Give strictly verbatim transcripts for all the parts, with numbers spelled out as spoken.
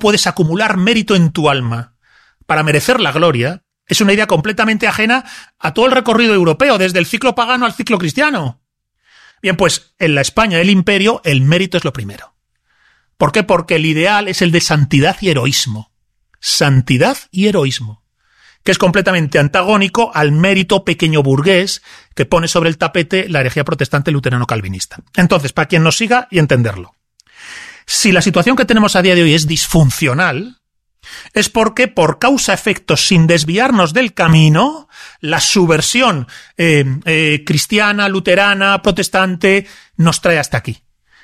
puedes acumular mérito en tu alma para merecer la gloria, es una idea completamente ajena a todo el recorrido europeo, desde el ciclo pagano al ciclo cristiano. Bien, pues en la España del imperio el mérito es lo primero. ¿Por qué? Porque el ideal es el de santidad y heroísmo. Santidad y heroísmo, que es completamente antagónico al mérito pequeño burgués que pone sobre el tapete la herejía protestante luterano-calvinista. Entonces, para quien nos siga y entenderlo, si la situación que tenemos a día de hoy es disfuncional, es porque, por causa-efectos, sin desviarnos del camino, la subversión eh, eh, cristiana, luterana, protestante, nos trae hasta aquí.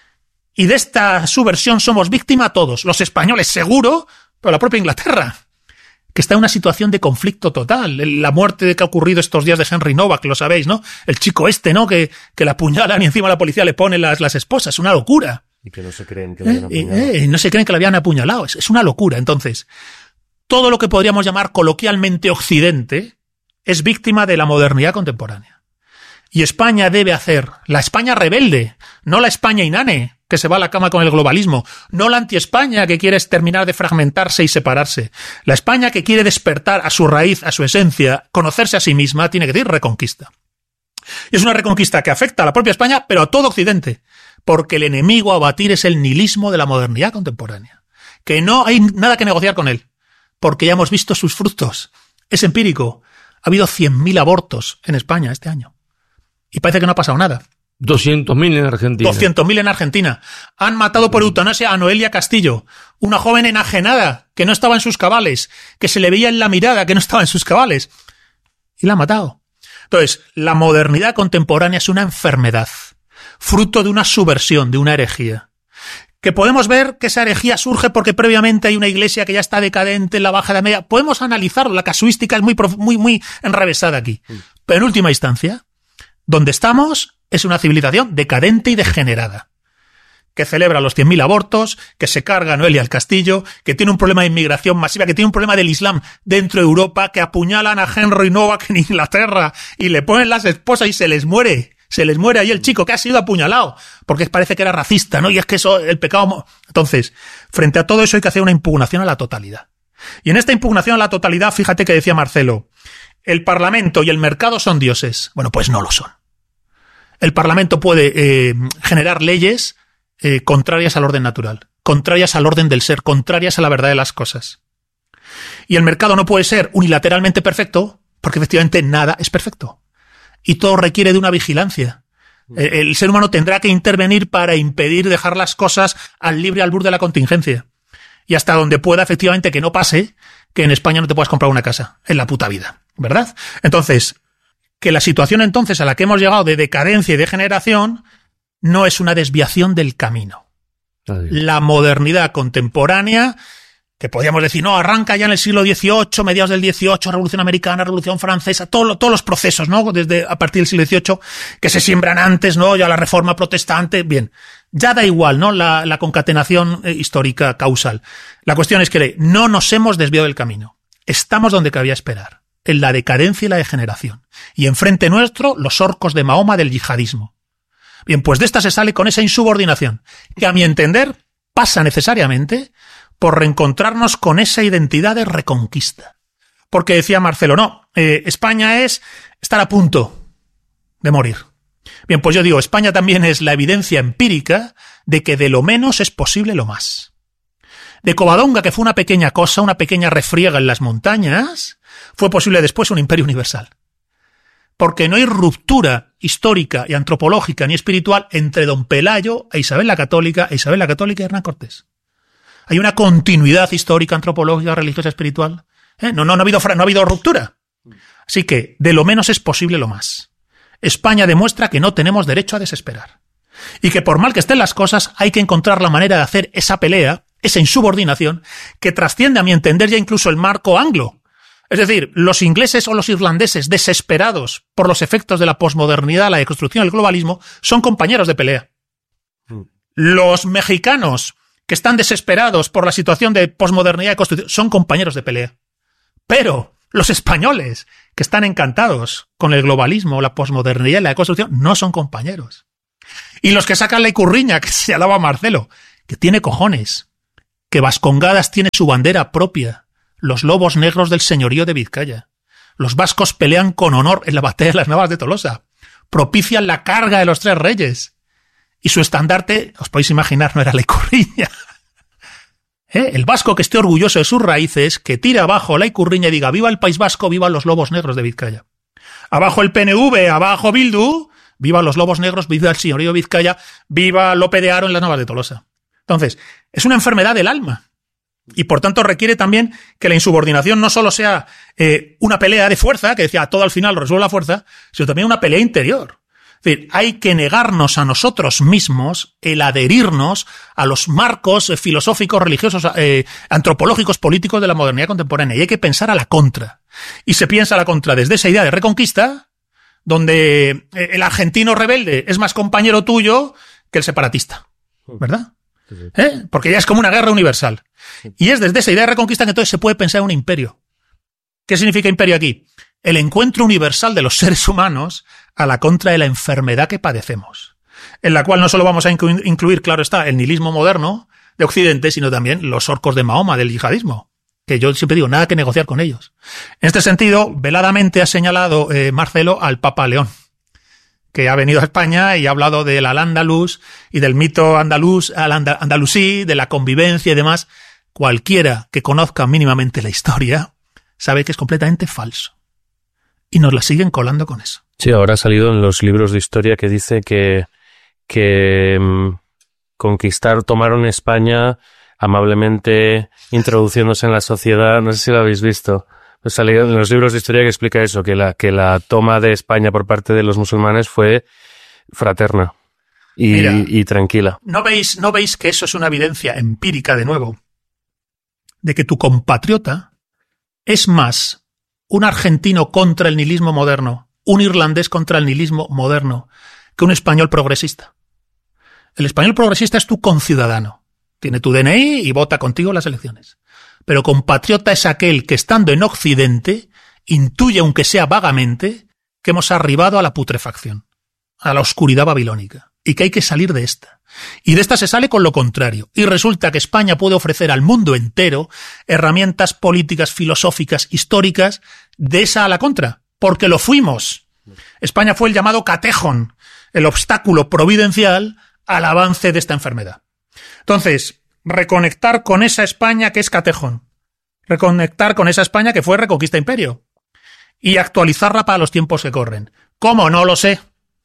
Y de esta subversión somos víctima todos, los españoles seguro, pero la propia Inglaterra, que está en una situación de conflicto total. La muerte que ha ocurrido estos días de Henry Novak, lo sabéis, ¿no? El chico este, ¿no? Que, que la apuñalan y encima la policía le pone las, las esposas. Es una locura. Y que no se creen que lo habían apuñalado. Eh, eh, no se creen que lo habían apuñalado. Es, es una locura. Entonces, todo lo que podríamos llamar coloquialmente Occidente es víctima de la modernidad contemporánea. Y España debe hacer, la España rebelde, no la España inane, que se va a la cama con el globalismo, no la anti-España que quiere terminar de fragmentarse y separarse. La España que quiere despertar a su raíz, a su esencia, conocerse a sí misma, tiene que decir reconquista. Y es una reconquista que afecta a la propia España, pero a todo Occidente, porque el enemigo a batir es el nihilismo de la modernidad contemporánea, que no hay nada que negociar con él, porque ya hemos visto sus frutos. Es empírico. Ha habido cien mil abortos en España este año. Y parece que no ha pasado nada. doscientos mil en Argentina. doscientos mil en Argentina. Han matado por eutanasia a Noelia Castillo, una joven enajenada que no estaba en sus cabales, que se le veía en la mirada que no estaba en sus cabales. Y la han matado. Entonces, la modernidad contemporánea es una enfermedad, fruto de una subversión, de una herejía. Que podemos ver que esa herejía surge porque previamente hay una iglesia que ya está decadente en la Baja Edad Media. Podemos analizarlo, la casuística es muy, muy, muy enrevesada aquí. Pero en última instancia, donde estamos es una civilización decadente y degenerada, que celebra los cien mil abortos, que se carga a Noelia al Castillo, que tiene un problema de inmigración masiva, que tiene un problema del Islam dentro de Europa, que apuñalan a Henry Novak en Inglaterra y le ponen las esposas y se les muere. Se les muere ahí el chico que ha sido apuñalado, porque parece que era racista, ¿no? Y es que eso, el pecado... Entonces, frente a todo eso hay que hacer una impugnación a la totalidad. Y en esta impugnación a la totalidad, fíjate que decía Marcelo, el Parlamento y el mercado son dioses. Bueno, pues no lo son. El Parlamento puede eh, generar leyes eh, contrarias al orden natural, contrarias al orden del ser, contrarias a la verdad de las cosas. Y el mercado no puede ser unilateralmente perfecto, porque efectivamente nada es perfecto. Y todo requiere de una vigilancia. El, el ser humano tendrá que intervenir para impedir dejar las cosas al libre albur de la contingencia. Y hasta donde pueda, efectivamente, que no pase que en España no te puedas comprar una casa en la puta vida, ¿verdad? Entonces, que la situación entonces a la que hemos llegado de decadencia y degeneración no es una desviación del camino. Adiós. La modernidad contemporánea, que podríamos decir, no, arranca ya en el siglo dieciocho, mediados del dieciocho, Revolución Americana, Revolución Francesa, todo lo, todos los procesos, ¿no? Desde a partir del siglo dieciocho, que se siembran antes, ¿no? Ya la Reforma Protestante, bien. Ya da igual, ¿no? La, la concatenación eh, histórica causal. La cuestión es que no nos hemos desviado del camino. Estamos donde cabía esperar, en la decadencia y la degeneración. Y enfrente nuestro, los orcos de Mahoma del yihadismo. Bien, pues de esta se sale con esa insubordinación, que a mi entender pasa necesariamente por reencontrarnos con esa identidad de reconquista. Porque decía Marcelo, no, eh, España es estar a punto de morir. Bien, pues yo digo, España también es la evidencia empírica de que de lo menos es posible lo más. De Covadonga, que fue una pequeña cosa, una pequeña refriega en las montañas, fue posible después un imperio universal. Porque no hay ruptura histórica y antropológica ni espiritual entre don Pelayo e Isabel la Católica, e Isabel la Católica y Hernán Cortés. Hay una continuidad histórica, antropológica, religiosa, espiritual. ¿Eh? No, no, no ha habido, no ha habido ruptura. Así que, de lo menos es posible lo más. España demuestra que no tenemos derecho a desesperar. Y que por mal que estén las cosas, hay que encontrar la manera de hacer esa pelea, esa insubordinación, que trasciende, a mi entender, ya incluso el marco anglo. Es decir, los ingleses o los irlandeses, desesperados por los efectos de la posmodernidad, la deconstrucción del globalismo, son compañeros de pelea. Los mexicanos, que están desesperados por la situación de posmodernidad y construcción, son compañeros de pelea. Pero los españoles, que están encantados con el globalismo, la posmodernidad y la deconstrucción, no son compañeros. Y los que sacan la icurriña, que se alaba Marcelo, que tiene cojones, que Vascongadas tiene su bandera propia, los lobos negros del señorío de Vizcaya. Los vascos pelean con honor en la batalla de las Navas de Tolosa, propician la carga de los tres reyes. Y su estandarte, os podéis imaginar, no era la Icurriña. ¿Eh? El vasco que esté orgulloso de sus raíces, que tire abajo la Icurriña y diga: viva el País Vasco, viva los lobos negros de Vizcaya. Abajo el P N V, abajo Bildu, viva los lobos negros, viva el señorío de Vizcaya, viva Lope de Haro en las Navas de Tolosa. Entonces, es una enfermedad del alma. Y por tanto requiere también que la insubordinación no solo sea eh, una pelea de fuerza, que decía todo al final lo resuelve la fuerza, sino también una pelea interior. Es decir, hay que negarnos a nosotros mismos el adherirnos a los marcos filosóficos, religiosos, eh, antropológicos, políticos de la modernidad contemporánea. Y hay que pensar a la contra. Y se piensa a la contra desde esa idea de reconquista, donde el argentino rebelde es más compañero tuyo que el separatista. ¿Verdad? ¿Eh? Porque ya es como una guerra universal. Y es desde esa idea de reconquista que entonces se puede pensar en un imperio. ¿Qué significa imperio aquí? El encuentro universal de los seres humanos a la contra de la enfermedad que padecemos, en la cual no solo vamos a incluir, incluir, claro está, el nihilismo moderno de Occidente, sino también los orcos de Mahoma, del yihadismo, que yo siempre digo, nada que negociar con ellos. En este sentido, veladamente ha señalado eh, Marcelo al Papa León, que ha venido a España y ha hablado del al-Ándalus y del mito andaluz, al-andalusí, de la convivencia y demás. Cualquiera que conozca mínimamente la historia sabe que es completamente falso. Y nos la siguen colando con eso. Sí, ahora ha salido en los libros de historia que dice que, que um, conquistar, tomaron España amablemente introduciéndose en la sociedad. No sé si lo habéis visto. Pues salido en los libros de historia que explica eso, que la, que la toma de España por parte de los musulmanes fue fraterna y, Mira, y tranquila. ¿no veis, ¿No veis que eso es una evidencia empírica, de nuevo, de que tu compatriota es más un argentino contra el nihilismo moderno, un irlandés contra el nihilismo moderno, que un español progresista? El español progresista es tu conciudadano. Tiene tu D N I y vota contigo en las elecciones. Pero compatriota es aquel que, estando en Occidente, intuye, aunque sea vagamente, que hemos arribado a la putrefacción, a la oscuridad babilónica, y que hay que salir de esta. Y de esta se sale con lo contrario. Y resulta que España puede ofrecer al mundo entero herramientas políticas, filosóficas, históricas, de esa a la contra, porque lo fuimos. España fue el llamado catejón, el obstáculo providencial al avance de esta enfermedad. Entonces, reconectar con esa España que es catejón, reconectar con esa España que fue reconquista imperio, y actualizarla para los tiempos que corren. ¿Cómo? No lo sé.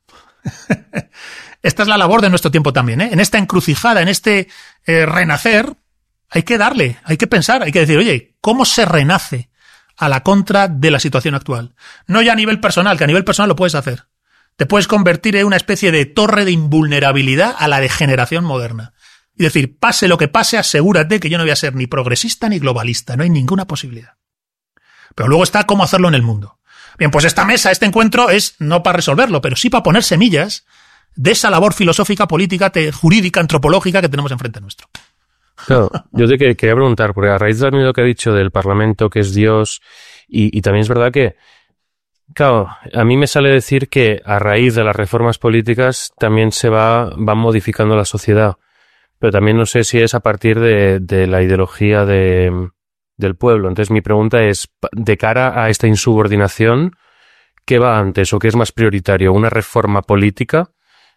Esta es la labor de nuestro tiempo también, ¿eh? En esta encrucijada, en este eh, renacer, hay que darle, hay que pensar, hay que decir, oye, ¿cómo se renace a la contra de la situación actual? No ya a nivel personal, que a nivel personal lo puedes hacer. Te puedes convertir en una especie de torre de invulnerabilidad a la degeneración moderna. Y decir, pase lo que pase, asegúrate que yo no voy a ser ni progresista ni globalista, no hay ninguna posibilidad. Pero luego está cómo hacerlo en el mundo. Bien, pues esta mesa, este encuentro es no para resolverlo, pero sí para poner semillas de esa labor filosófica, política, te, jurídica, antropológica que tenemos enfrente nuestro. Claro, yo te quería preguntar, porque a raíz de lo que ha dicho del Parlamento, que es Dios, y, y también es verdad que, claro, a mí me sale decir que a raíz de las reformas políticas también se va, va modificando la sociedad, pero también no sé si es a partir de, de la ideología de, del pueblo. Entonces mi pregunta es, de cara a esta insubordinación, ¿qué va antes o qué es más prioritario? ¿Una reforma política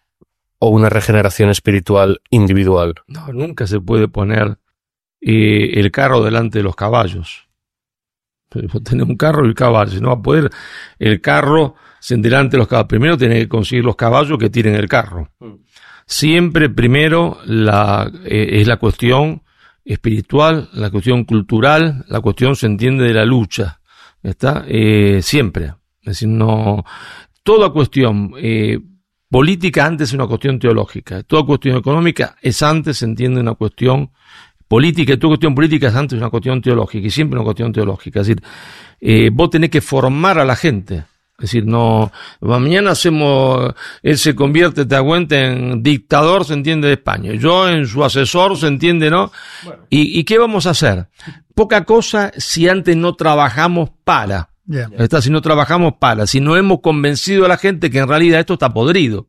o una regeneración espiritual individual? No, nunca se puede poner eh, el carro delante de los caballos. Tener un carro y el caballo. No va a poder el carro delante de los caballos. Primero tiene que conseguir los caballos que tiren el carro. Siempre primero la, eh, es la cuestión espiritual, la cuestión cultural, la cuestión, se entiende, de la lucha. ¿Está? Eh, siempre. Es decir, no. Toda cuestión Eh, política antes es una cuestión teológica. Toda cuestión económica es antes, se entiende, una cuestión política. Y toda cuestión política es antes una cuestión teológica. Y siempre una cuestión teológica. Es decir, eh, vos tenés que formar a la gente. Es decir, no, mañana hacemos, él se convierte, te aguanta, en dictador, se entiende, de España. Yo en su asesor, se entiende, ¿no? Bueno. ¿Y, ¿Y qué vamos a hacer? Poca cosa si antes no trabajamos para. Yeah. Está, si no trabajamos para, si no hemos convencido a la gente que en realidad esto está podrido.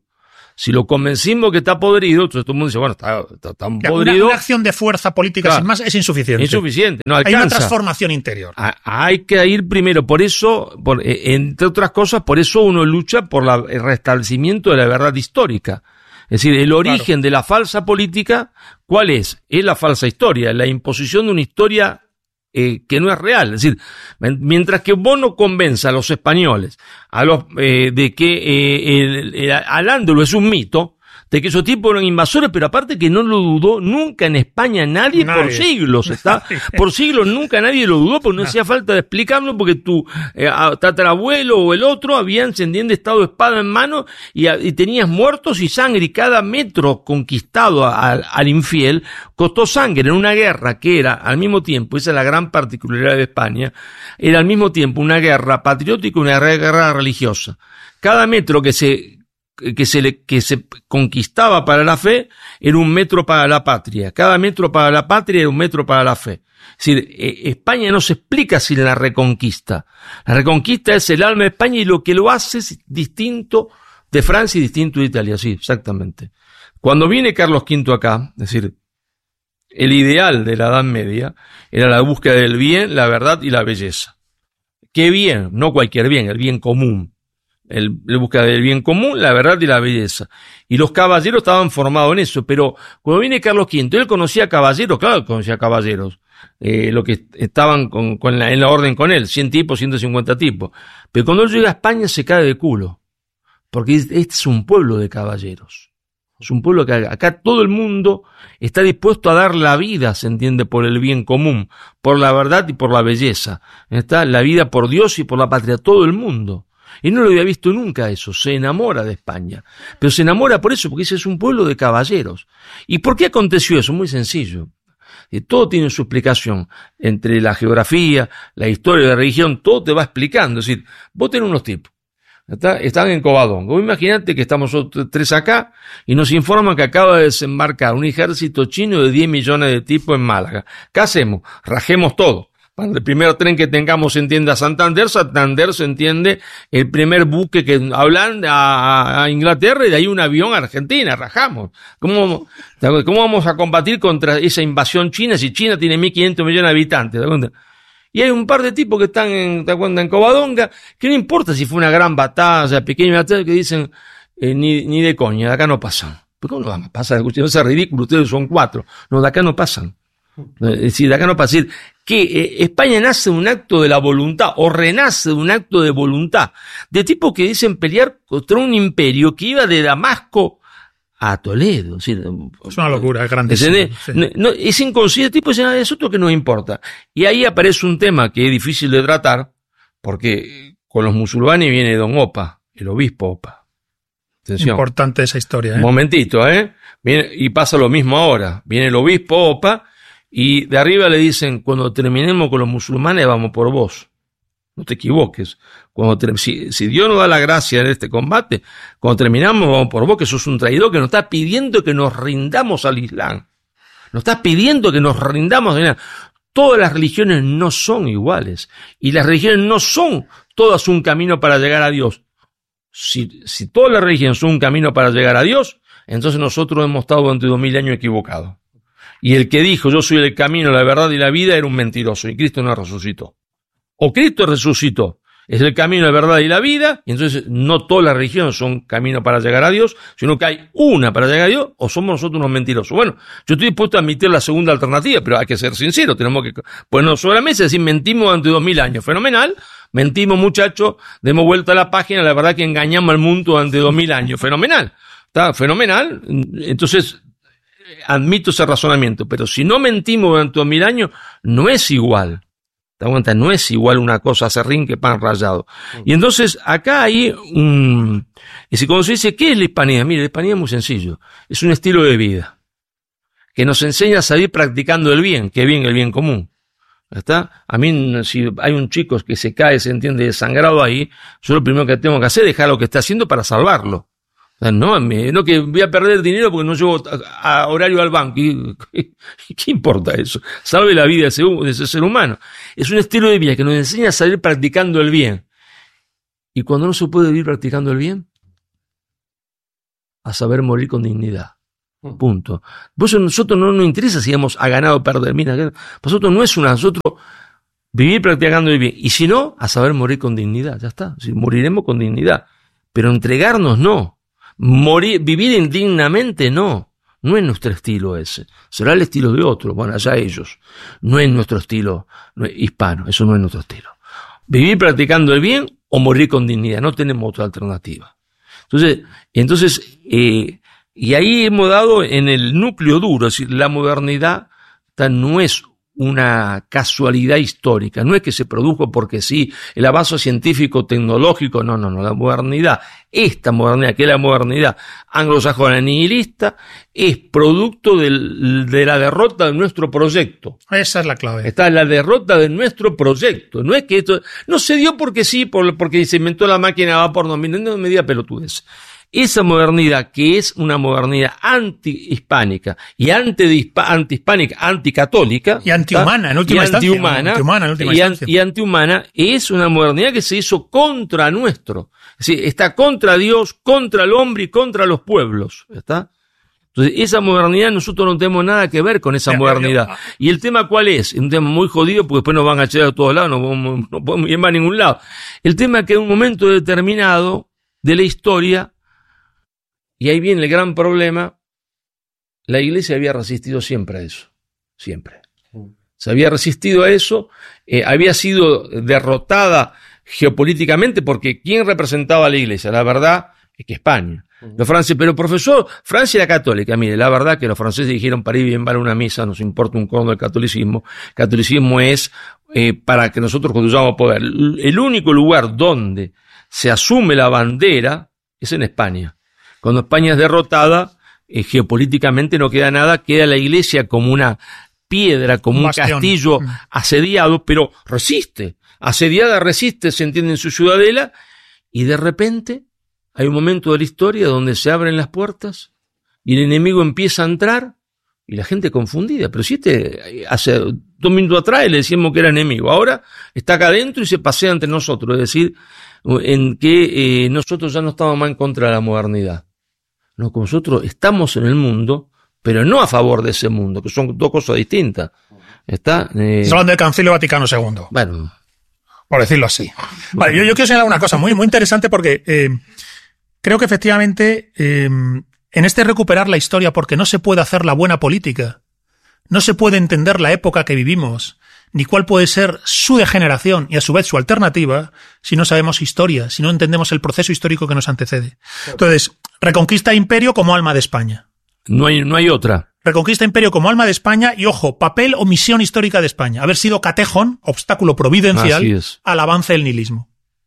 Si lo convencimos que está podrido, entonces todo el mundo dice, bueno, está, está tan podrido. Una, una acción de fuerza política claro, sin más es insuficiente. Insuficiente, no alcanza. Hay una transformación interior. A, hay que ir primero, por eso, por, entre otras cosas, por eso uno lucha por la, el restablecimiento de la verdad histórica. Es decir, el origen claro. de la falsa política, ¿cuál es? Es la falsa historia, la imposición de una historia Eh, que no es real. Es decir, mientras que vos no convenza a los españoles a los eh, de que eh, el, el Al-Ándalus es un mito, de que esos tipos eran invasores, pero aparte que no lo dudó nunca en España nadie, nadie. por siglos, está por siglos nunca nadie lo dudó, porque no, no. hacía falta de explicarlo, porque tu eh, tatarabuelo o el otro habían, se entiende, estado espada en mano y, y tenías muertos y sangre, y cada metro conquistado al, al infiel costó sangre en una guerra que era al mismo tiempo, esa es la gran particularidad de España, era al mismo tiempo una guerra patriótica y una guerra religiosa. Cada metro que se que se le, que se conquistaba para la fe era un metro para la patria. Cada metro para la patria era un metro para la fe. Es decir, eh, España no se explica sin la reconquista. La reconquista es el alma de España y lo que lo hace es distinto de Francia y distinto de Italia. Sí, exactamente. Cuando viene Carlos quinto acá, es decir, el ideal de la Edad Media era la búsqueda del bien, la verdad y la belleza. ¿Qué bien? No cualquier bien, el bien común. El, el búsqueda del bien común, la verdad y la belleza. Y los caballeros estaban formados en eso, pero cuando viene Carlos quinto, él conocía caballeros, claro que conocía caballeros, eh, lo que estaban con, con la, en la orden con él, cien tipos, ciento cincuenta tipos. Pero cuando él llega a España se cae de culo, porque este es un pueblo de caballeros. Es un pueblo que acá todo el mundo está dispuesto a dar la vida, se entiende, por el bien común, por la verdad y por la belleza. Está la vida por Dios y por la patria, todo el mundo. Y no lo había visto nunca eso, se enamora de España. Pero se enamora por eso, porque ese es un pueblo de caballeros. ¿Y por qué aconteció eso? Muy sencillo. Todo tiene su explicación. Entre la geografía, la historia, la religión, todo te va explicando. Es decir, vos tenés unos tipos, ¿está? Están en Covadonga. Imagínate que estamos tres acá y nos informan que acaba de desembarcar un ejército chino de diez millones de tipos en Málaga. ¿Qué hacemos? Rajemos todo. Para el primer tren que tengamos se entiende a Santander, Santander se entiende el primer buque que hablan a, a Inglaterra y de ahí un avión a Argentina, rajamos. ¿Cómo, ¿Cómo vamos a combatir contra esa invasión china si China tiene mil quinientos millones de habitantes? ¿Te cuenta? Y hay un par de tipos que están en, ¿te cuenta? En Covadonga, que no importa si fue una gran batalla, pequeña batalla, que dicen, eh, ni, ni de coña, de acá no pasan. ¿Por qué no van a pasar? No es ridículo, ustedes son cuatro. No, de acá no pasan. Es decir, de acá no pasa. Es decir, que eh, España nace de un acto de la voluntad, o renace de un acto de voluntad, de tipos que dicen pelear contra un imperio que iba de Damasco a Toledo. Es decir, es una locura, es grandísimo. Sí. No, no, es inconsciente, tipo dicen, ah, es otro que nos importa. Y ahí aparece un tema que es difícil de tratar, porque con los musulmanes viene Don Opa, el obispo Opa. Atención. Importante esa historia, ¿eh? Un momentito, ¿eh? Viene, y pasa lo mismo ahora. Viene el obispo Opa, y de arriba le dicen, cuando terminemos con los musulmanes vamos por vos. No te equivoques. Cuando te, si, si Dios nos da la gracia en este combate, cuando terminamos vamos por vos, que sos un traidor que nos está pidiendo que nos rindamos al Islam. Nos está pidiendo que nos rindamos al Islam. Todas las religiones no son iguales. Y las religiones no son todas un camino para llegar a Dios. Si, si todas las religiones son un camino para llegar a Dios, entonces nosotros hemos estado durante dos mil años equivocados. Y el que dijo, yo soy el camino, la verdad y la vida, era un mentiroso, y Cristo no resucitó. O Cristo resucitó, es el camino, la verdad y la vida, y entonces no todas las religiones son camino para llegar a Dios, sino que hay una para llegar a Dios, o somos nosotros unos mentirosos. Bueno, yo estoy dispuesto a admitir la segunda alternativa, pero hay que ser sinceros, tenemos que ponernos sobre la mesa y decir, mentimos durante dos mil años, fenomenal, mentimos muchachos, demos vuelta a la página, la verdad que engañamos al mundo durante dos mil años, fenomenal, está fenomenal, entonces admito ese razonamiento, pero si no mentimos durante dos mil años, no es igual. ¿Te das cuenta? No es igual una cosa serrín que pan rallado. Y entonces, acá hay un... Y si cuando se dice, ¿qué es la hispanidad? Mire, la hispanidad es muy sencillo. Es un estilo de vida que nos enseña a salir practicando el bien, que bien el bien común. ¿Está? A mí, si hay un chico que se cae, se entiende, desangrado ahí, yo lo primero que tengo que hacer es dejar lo que está haciendo para salvarlo. No, no que voy a perder dinero porque no llevo a, a horario al banco. ¿Qué, qué, qué importa eso? Salve la vida de ese, de ese ser humano. Es un estilo de vida que nos enseña a salir practicando el bien. ¿Y cuando no se puede vivir practicando el bien? a saber morir con dignidad. Punto. Por eso a nosotros no nos interesa si hemos a ganado o perder. Mira, para nosotros no es una, nosotros vivir practicando el bien. Y si no, a saber morir con dignidad. Ya está. Si moriremos con dignidad. Pero entregarnos no. Morir, vivir indignamente no. No es nuestro estilo ese. Será el estilo de otro. Bueno, allá ellos. No es nuestro estilo no es hispano. Eso no es nuestro estilo. Vivir practicando el bien o morir con dignidad. No tenemos otra alternativa. Entonces, entonces, eh, y ahí hemos dado en el núcleo duro, es decir, la modernidad no es una casualidad histórica, no es que se produjo porque sí, el avance científico, tecnológico, no, no, no, la modernidad, esta modernidad, que es la modernidad anglosajona nihilista, es producto del, de la derrota de nuestro proyecto. Esa es la clave. Está la derrota de nuestro proyecto, no es que esto, no se dio porque sí, por, porque se inventó la máquina de vapor, no, no me diga pelotudez. Esa modernidad, que es una modernidad anti-hispánica y anti-hispánica, anticatólica. Y antihumana, en última instancia. Antihumana, antihumana, en última y, instancia. y antihumana, es una modernidad que se hizo contra nuestro. Es decir, está contra Dios, contra el hombre y contra los pueblos. ¿Está? Entonces, esa modernidad nosotros no tenemos nada que ver con esa modernidad. Y el tema, ¿cuál es? Un tema muy jodido, porque después nos van a echar a todos lados, no podemos, no podemos ir más a ningún lado. El tema es que en un momento determinado de la historia, y ahí viene el gran problema, la Iglesia había resistido siempre a eso, siempre. Se había resistido a eso, eh, había sido derrotada geopolíticamente, porque ¿quién representaba a la Iglesia? La verdad es que España. Los franceses, pero profesor, Francia era católica, mire, la verdad que los franceses dijeron para ir bien vale una misa, nos importa un corno del catolicismo. El catolicismo es eh, para que nosotros construyamos poder. El único lugar donde se asume la bandera es en España. Cuando España es derrotada, eh, geopolíticamente no queda nada, queda la Iglesia como una piedra, como un, un castillo asediado, pero resiste. Asediada resiste, se entiende, en su ciudadela, y de repente hay un momento de la historia donde se abren las puertas y el enemigo empieza a entrar y la gente confundida. Pero si este, hace dos minutos atrás le decíamos que era enemigo, ahora está acá adentro y se pasea entre nosotros, es decir, en que eh, nosotros ya no estamos más en contra de la modernidad. No, nosotros estamos en el mundo, pero no a favor de ese mundo, que son dos cosas distintas. Está, eh... Son del Concilio Vaticano segundo. Bueno. Por decirlo así. Vale, yo, yo quiero señalar una cosa muy, muy interesante porque eh, creo que efectivamente eh, en este recuperar la historia, porque no se puede hacer la buena política, no se puede entender la época que vivimos, ni cuál puede ser su degeneración y a su vez su alternativa, si no sabemos historia, si no entendemos el proceso histórico que nos antecede. Entonces, Reconquista Imperio como alma de España. No hay, no hay otra. Reconquista Imperio como alma de España y, ojo, papel o misión histórica de España. Haber sido catejón, obstáculo providencial al avance del nihilismo.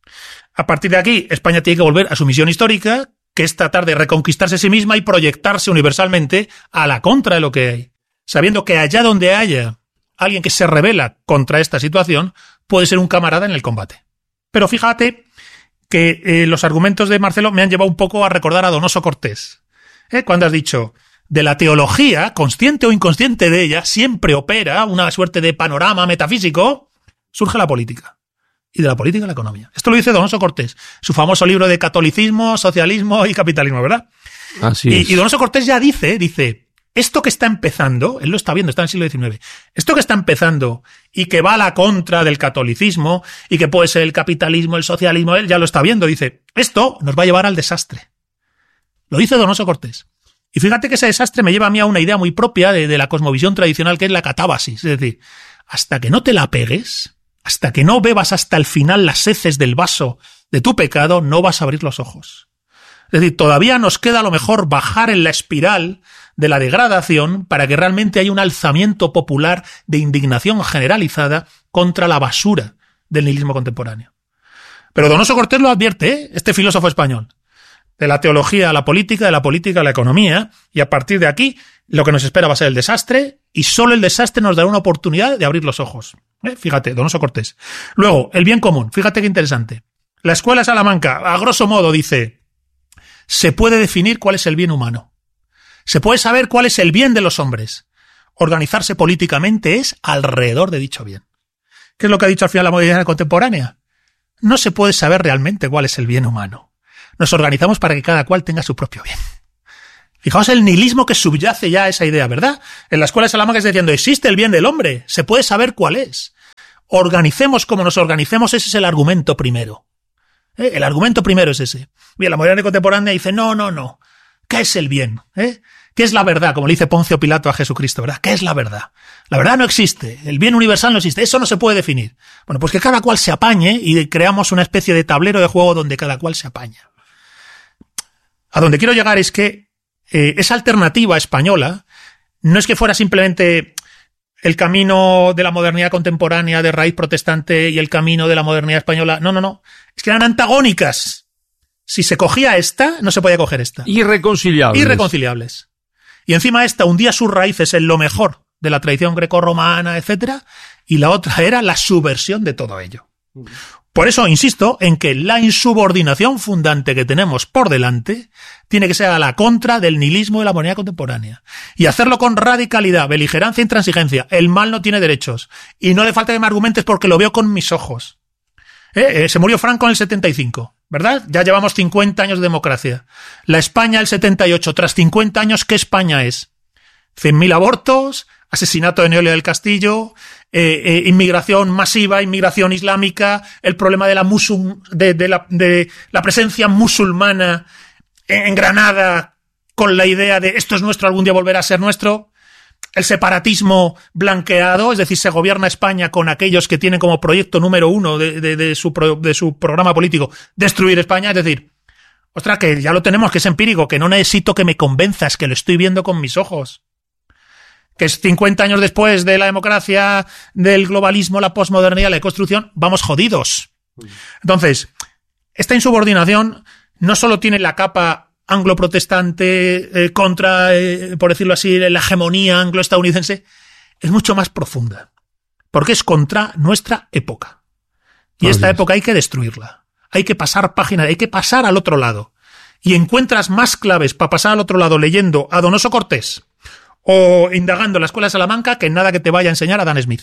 A partir de aquí, España tiene que volver a su misión histórica, que es tratar de reconquistarse a sí misma y proyectarse universalmente a la contra de lo que hay. Sabiendo que allá donde haya alguien que se rebela contra esta situación, puede ser un camarada en el combate. Pero fíjate que eh, los argumentos de Marcelo me han llevado un poco a recordar a Donoso Cortés. ¿Eh? Cuando has dicho, de la teología, consciente o inconsciente de ella, siempre opera una suerte de panorama metafísico, surge la política. Y de la política la economía. Esto lo dice Donoso Cortés, su famoso libro de Catolicismo, Socialismo y Capitalismo, ¿verdad? Así y, es. Y Donoso Cortés ya dice, dice, esto que está empezando, él lo está viendo, está en el siglo diecinueve, esto que está empezando y que va a la contra del catolicismo y que puede ser el capitalismo, el socialismo, él ya lo está viendo, dice, esto nos va a llevar al desastre. Lo dice Donoso Cortés. Y fíjate que ese desastre me lleva a mí a una idea muy propia de, de la cosmovisión tradicional, que es la catábasis. Es decir, hasta que no te la pegues, hasta que no bebas hasta el final las heces del vaso de tu pecado, no vas a abrir los ojos. Es decir, todavía nos queda a lo mejor bajar en la espiral de la degradación para que realmente haya un alzamiento popular de indignación generalizada contra la basura del nihilismo contemporáneo. Pero Donoso Cortés lo advierte, ¿eh? Este filósofo español. De la teología a la política, de la política a la economía, y a partir de aquí lo que nos espera va a ser el desastre, y solo el desastre nos dará una oportunidad de abrir los ojos. ¿Eh? Fíjate, Donoso Cortés. Luego, el bien común, fíjate qué interesante. La Escuela de Salamanca, a grosso modo, dice, se puede definir cuál es el bien humano. Se puede saber cuál es el bien de los hombres. Organizarse políticamente es alrededor de dicho bien. ¿Qué es lo que ha dicho al final la modernidad contemporánea? No se puede saber realmente cuál es el bien humano. Nos organizamos para que cada cual tenga su propio bien. Fijaos el nihilismo que subyace ya a esa idea, ¿verdad? En la escuela de Salamanca está diciendo, existe el bien del hombre, se puede saber cuál es. Organicemos como nos organicemos, ese es el argumento primero. ¿Eh? El argumento primero es ese. Bien, la modernidad contemporánea dice, no, no, no. ¿Qué es el bien? ¿Eh? ¿Qué es la verdad? Como le dice Poncio Pilato a Jesucristo, ¿verdad? ¿Qué es la verdad? La verdad no existe. El bien universal no existe. Eso no se puede definir. Bueno, pues que cada cual se apañe y creamos una especie de tablero de juego donde cada cual se apaña. A donde quiero llegar es que Eh, esa alternativa española no es que fuera simplemente el camino de la modernidad contemporánea de raíz protestante y el camino de la modernidad española. No, no, no. Es que eran antagónicas. Si se cogía esta, no se podía coger esta. Irreconciliables. Irreconciliables. Y encima esta hundía sus raíces en lo mejor de la tradición grecorromana, etcétera, y la otra era la subversión de todo ello. Por eso insisto en que la insubordinación fundante que tenemos por delante tiene que ser a la contra del nihilismo de la modernidad contemporánea. Y hacerlo con radicalidad, beligerancia e intransigencia. El mal no tiene derechos. Y no le falta que me argumentes porque lo veo con mis ojos. ¿Eh? Eh, se murió Franco en el setenta y cinco, ¿verdad? Ya llevamos cincuenta años de democracia. La España del setenta y ocho, tras cincuenta años, ¿qué España es? cien mil abortos, asesinato de Noelia del Castillo, eh, eh, inmigración masiva, inmigración islámica, el problema de la, musul, de, de, la, de la presencia musulmana en, en Granada con la idea de esto es nuestro, algún día volverá a ser nuestro, el separatismo blanqueado, es decir, se gobierna España con aquellos que tienen como proyecto número uno de, de, de, su, pro, de su programa político destruir España, es decir, ostras, que ya lo tenemos, que es empírico, que no necesito que me convenzas, que lo estoy viendo con mis ojos. Que es cincuenta años después de la democracia, del globalismo, la posmodernidad, la deconstrucción, vamos jodidos. Entonces, esta insubordinación no solo tiene la capa anglo-protestante eh, contra, eh, por decirlo así, la hegemonía anglo-estadounidense, es mucho más profunda. Porque es contra nuestra época. Y esta época hay que destruirla. Hay que pasar página, hay que pasar al otro lado. Y encuentras más claves para pasar al otro lado leyendo a Donoso Cortés o indagando en la escuela de Salamanca que nada que te vaya a enseñar a Dan Smith.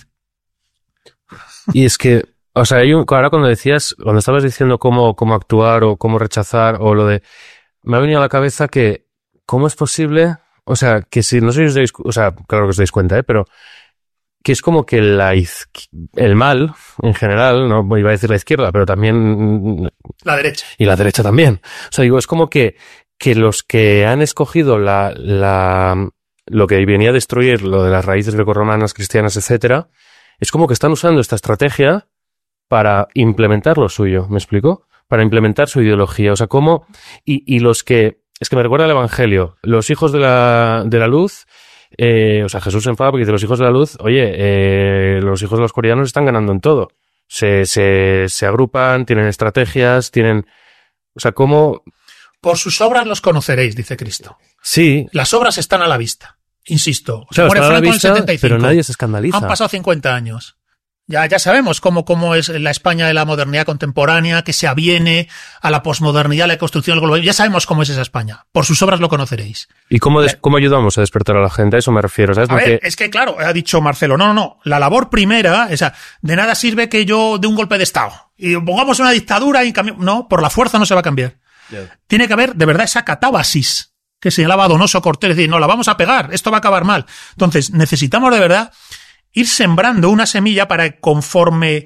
Y es que, o sea, hay un, ahora cuando decías, cuando estabas diciendo cómo, cómo actuar o cómo rechazar o lo de, me ha venido a la cabeza que, ¿cómo es posible? O sea, que si no sé si os dais, o sea, claro que os dais cuenta, ¿eh? Pero que es como que la iz, el mal, en general, no iba a decir la izquierda, pero también la derecha. Y la derecha también. O sea, digo, es como que, que los que han escogido la, la, lo que venía a destruir, lo de las raíces grecorromanas, cristianas, etcétera, es como que están usando esta estrategia para implementar lo suyo, ¿me explico? Para implementar su ideología. O sea, cómo, y, y los que, es que me recuerda al Evangelio, los hijos de la, de la luz, eh, o sea, Jesús se enfada porque dice, los hijos de la luz, oye, eh, los hijos de los coreanos están ganando en todo. Se, se, se agrupan, tienen estrategias, tienen, o sea, cómo... Por sus obras los conoceréis, dice Cristo. Sí. Las obras están a la vista, insisto. Claro, muere Franco en el vista, setenta y cinco. Pero nadie se escandaliza. Han pasado cincuenta años. Ya, ya sabemos cómo, cómo es la España de la modernidad contemporánea, que se aviene a la posmodernidad, a la construcción del globalismo. Ya sabemos cómo es esa España. Por sus obras lo conoceréis. ¿Y cómo, des, cómo ayudamos a despertar a la gente? A eso me refiero. ¿Sabes? A ver, Porque... es que claro, ha dicho Marcelo, no, no, no. La labor primera, o sea, de nada sirve que yo dé un golpe de Estado y pongamos una dictadura y cambiemos. No, por la fuerza no se va a cambiar. Yeah. Tiene que haber, de verdad, esa catábasis que señalaba Donoso Cortés, es decir, no, la vamos a pegar, esto va a acabar mal. Entonces, necesitamos de verdad ir sembrando una semilla para que conforme,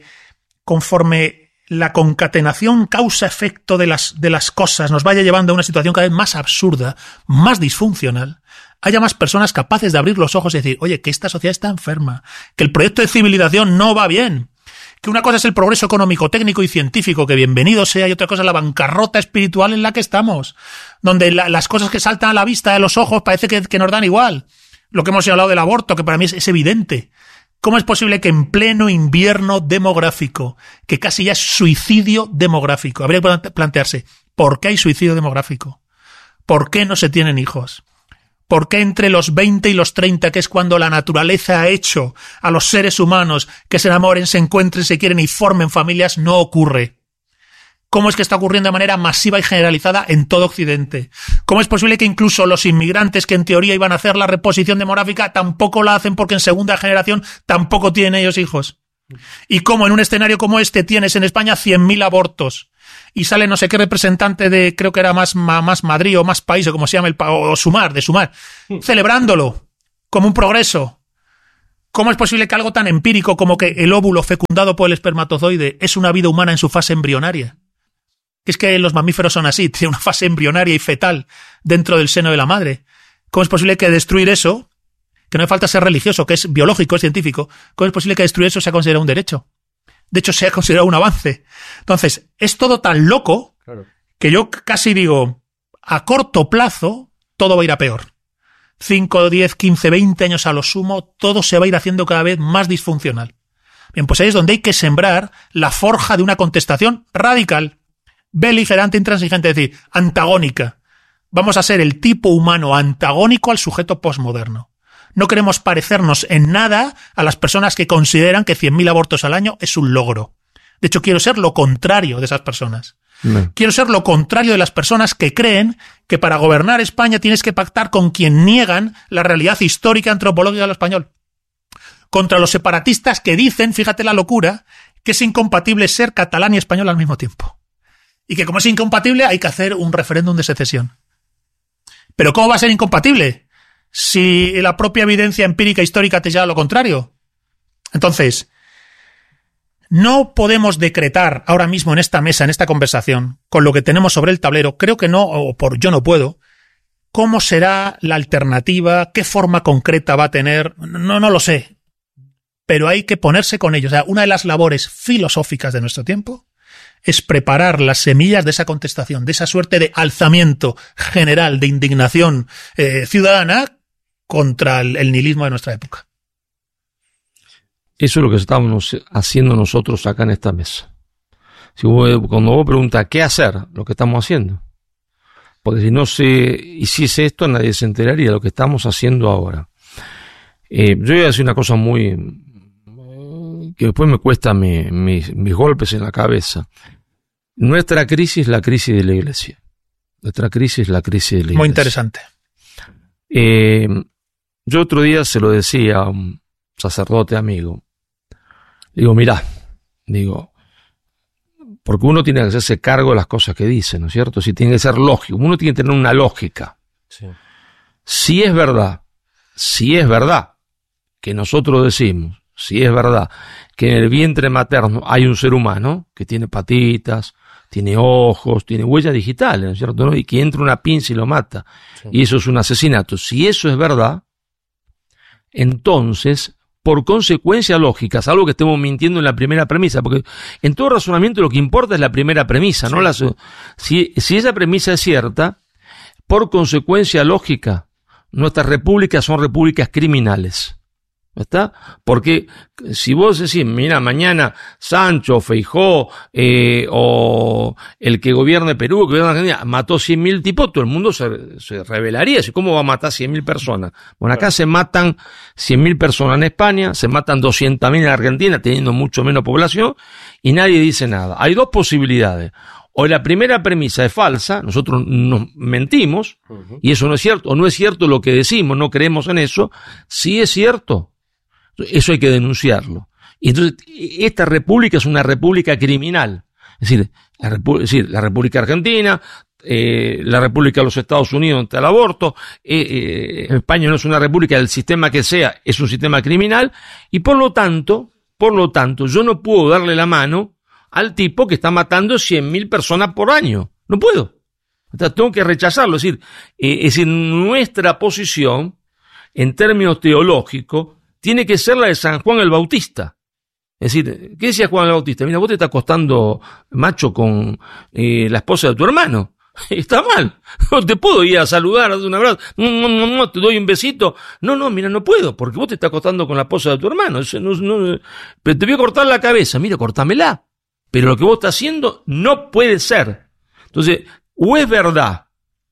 conforme la concatenación causa-efecto de las, de las cosas nos vaya llevando a una situación cada vez más absurda, más disfuncional, haya más personas capaces de abrir los ojos y decir, oye, que esta sociedad está enferma, que el proyecto de civilización no va bien, que una cosa es el progreso económico, técnico y científico, que bienvenido sea, y otra cosa es la bancarrota espiritual en la que estamos, donde la, las cosas que saltan a la vista de los ojos parece que, que nos dan igual. Lo que hemos hablado del aborto, que para mí es, es evidente. ¿Cómo es posible que en pleno invierno demográfico, que casi ya es suicidio demográfico, habría que plantearse, ¿por qué hay suicidio demográfico? ¿Por qué no se tienen hijos? ¿Por qué entre los veinte y los treinta, que es cuando la naturaleza ha hecho a los seres humanos que se enamoren, se encuentren, se quieren y formen familias, no ocurre? ¿Cómo es que está ocurriendo de manera masiva y generalizada en todo Occidente? ¿Cómo es posible que incluso los inmigrantes que en teoría iban a hacer la reposición demográfica tampoco la hacen porque en segunda generación tampoco tienen ellos hijos? ¿Y cómo en un escenario como este tienes en España cien mil abortos? y sale no sé qué representante de, creo que era más, más Madrid o más país, o como se llama, el, o Sumar, de Sumar, mm. celebrándolo como un progreso. ¿Cómo es posible que algo tan empírico como que el óvulo fecundado por el espermatozoide es una vida humana en su fase embrionaria? Que es que los mamíferos son así, tienen una fase embrionaria y fetal dentro del seno de la madre. ¿Cómo es posible que destruir eso, que no hace falta ser religioso, que es biológico, es científico, cómo es posible que destruir eso sea considerado un derecho? De hecho, sea considerado un avance. Entonces, es todo tan loco claro. que yo casi digo, a corto plazo, todo va a ir a peor. cinco, diez, quince, veinte años a lo sumo, todo se va a ir haciendo cada vez más disfuncional. Bien, pues ahí es donde hay que sembrar la forja de una contestación radical, beligerante, intransigente, es decir, antagónica. Vamos a ser el tipo humano antagónico al sujeto posmoderno. No queremos parecernos en nada a las personas que consideran que cien mil abortos al año es un logro. De hecho, quiero ser lo contrario de esas personas. No. Quiero ser lo contrario de las personas que creen que para gobernar España tienes que pactar con quien niegan la realidad histórica antropológica del español. Contra los separatistas que dicen, fíjate la locura, que es incompatible ser catalán y español al mismo tiempo. Y que como es incompatible hay que hacer un referéndum de secesión. ¿Pero cómo va a ser incompatible si la propia evidencia empírica histórica te lleva a lo contrario? Entonces, no podemos decretar ahora mismo en esta mesa, en esta conversación, con lo que tenemos sobre el tablero, creo que no, o por yo no puedo, cómo será la alternativa, qué forma concreta va a tener, no, no lo sé, pero hay que ponerse con ello. O sea, una de las labores filosóficas de nuestro tiempo es preparar las semillas de esa contestación, de esa suerte de alzamiento general, de indignación eh, ciudadana contra el, el nihilismo de nuestra época. Eso es lo que estamos haciendo nosotros acá en esta mesa. Si vos, cuando vos preguntas qué hacer, lo que estamos haciendo. Porque si no se hiciese esto, nadie se enteraría de lo que estamos haciendo ahora. Eh, yo voy a decir una cosa muy... que después me cuesta mi, mi, mis golpes en la cabeza. Nuestra crisis es la crisis de la Iglesia. Nuestra crisis es la crisis de la Iglesia. Muy interesante. Eh, yo otro día se lo decía a un sacerdote amigo. Digo, mirá, digo, porque uno tiene que hacerse cargo de las cosas que dice, ¿no es cierto? Si tiene que ser lógico, uno tiene que tener una lógica. Sí. Si es verdad, si es verdad que nosotros decimos, si es verdad que en el vientre materno hay un ser humano que tiene patitas, tiene ojos, tiene huellas digitales, ¿no es cierto? ¿No? Y que entra una pinza y lo mata. Sí. Y eso es un asesinato. Si eso es verdad, entonces, por consecuencia lógica, salvo que estemos mintiendo en la primera premisa, porque en todo razonamiento lo que importa es la primera premisa, sí. ¿no? La, si, si esa premisa es cierta, por consecuencia lógica, nuestras repúblicas son repúblicas criminales. ¿Está? Porque si vos decís, mira, mañana Sancho, Feijóo, eh, o el que gobierne Perú, el que gobierne Argentina, mató cien mil tipos, todo el mundo se, se rebelaría. ¿Cómo va a matar cien mil personas? Bueno, acá se matan cien mil personas en España, se matan doscientas mil en Argentina, teniendo mucho menos población, y nadie dice nada. Hay dos posibilidades. O la primera premisa es falsa, nosotros nos mentimos, uh-huh. y eso no es cierto, o no es cierto lo que decimos, no creemos en eso. Sí es cierto. Eso hay que denunciarlo. Y entonces, esta república es una república criminal. Es decir, la, Repu- es decir, la República Argentina, eh, la República de los Estados Unidos ante el aborto, eh, eh, España no es una república, del sistema que sea, es un sistema criminal, y por lo tanto, por lo tanto, yo no puedo darle la mano al tipo que está matando cien mil personas por año. No puedo. O sea, tengo que rechazarlo. Es decir, eh, es decir, nuestra posición, en términos teológicos, tiene que ser la de San Juan el Bautista. Es decir, ¿qué decía Juan el Bautista? Mira, vos te estás acostando, macho, con eh, la esposa de tu hermano. Está mal. No te puedo ir a saludar, a dar un abrazo. No, no, no, no, te doy un besito. No, no, mira, no puedo, porque vos te estás acostando con la esposa de tu hermano. Eso no, no, pero te voy a cortar la cabeza. Mira, cortámela. Pero lo que vos estás haciendo no puede ser. Entonces, o es verdad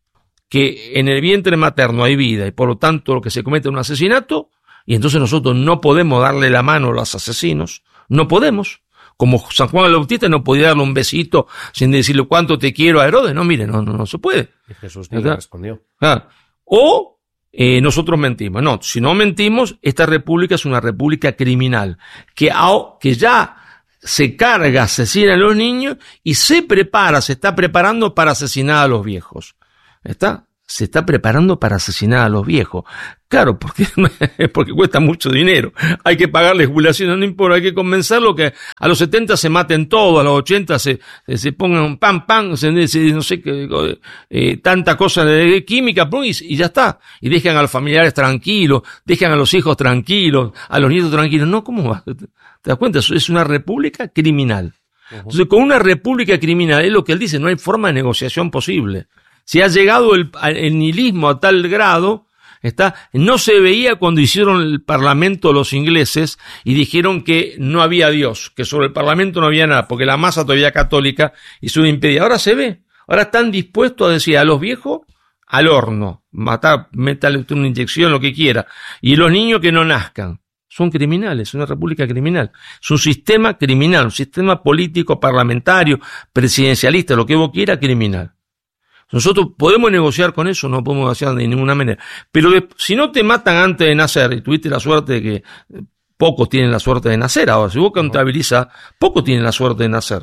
que en el vientre materno hay vida y por lo tanto lo que se comete es un asesinato, y entonces nosotros no podemos darle la mano a los asesinos, no podemos. Como San Juan el Bautista no podía darle un besito sin decirle cuánto te quiero a Herodes. No, mire, no, no, no se puede. Y Jesús ni le respondió. Ah. O eh, nosotros mentimos. No, si no mentimos, esta república es una república criminal que, que ya se carga, asesina a los niños y se prepara, se está preparando para asesinar a los viejos. ¿Está? Se está preparando para asesinar a los viejos. Claro, porque, porque cuesta mucho dinero. Hay que pagarles jubilaciones, no importa, hay que convencerlo que a los setenta se maten todos, a los ochenta se, se pongan pam, pam, se, se, no sé qué, eh, tanta cosa de química, y, y ya está. Y dejan a los familiares tranquilos, dejan a los hijos tranquilos, a los nietos tranquilos. No, ¿cómo va? ¿Te das cuenta? Es una república criminal. Entonces, con una república criminal, es lo que él dice, no hay forma de negociación posible. Si ha llegado el, el nihilismo a tal grado, está, no se veía cuando hicieron el parlamento los ingleses y dijeron que no había Dios, que sobre el parlamento no había nada, porque la masa todavía católica hizo un impedio. Ahora se ve, ahora están dispuestos a decir a los viejos al horno, matar, métale una inyección, lo que quiera, y los niños que no nazcan. Son criminales, es una república criminal. Es un sistema criminal, un sistema político, parlamentario, presidencialista, lo que vos quieras, criminal. Nosotros podemos negociar con eso, no podemos negociar de ninguna manera. Pero de, si no te matan antes de nacer, y tuviste la suerte de que pocos tienen la suerte de nacer, ahora si vos contabilizás, pocos tienen la suerte de nacer.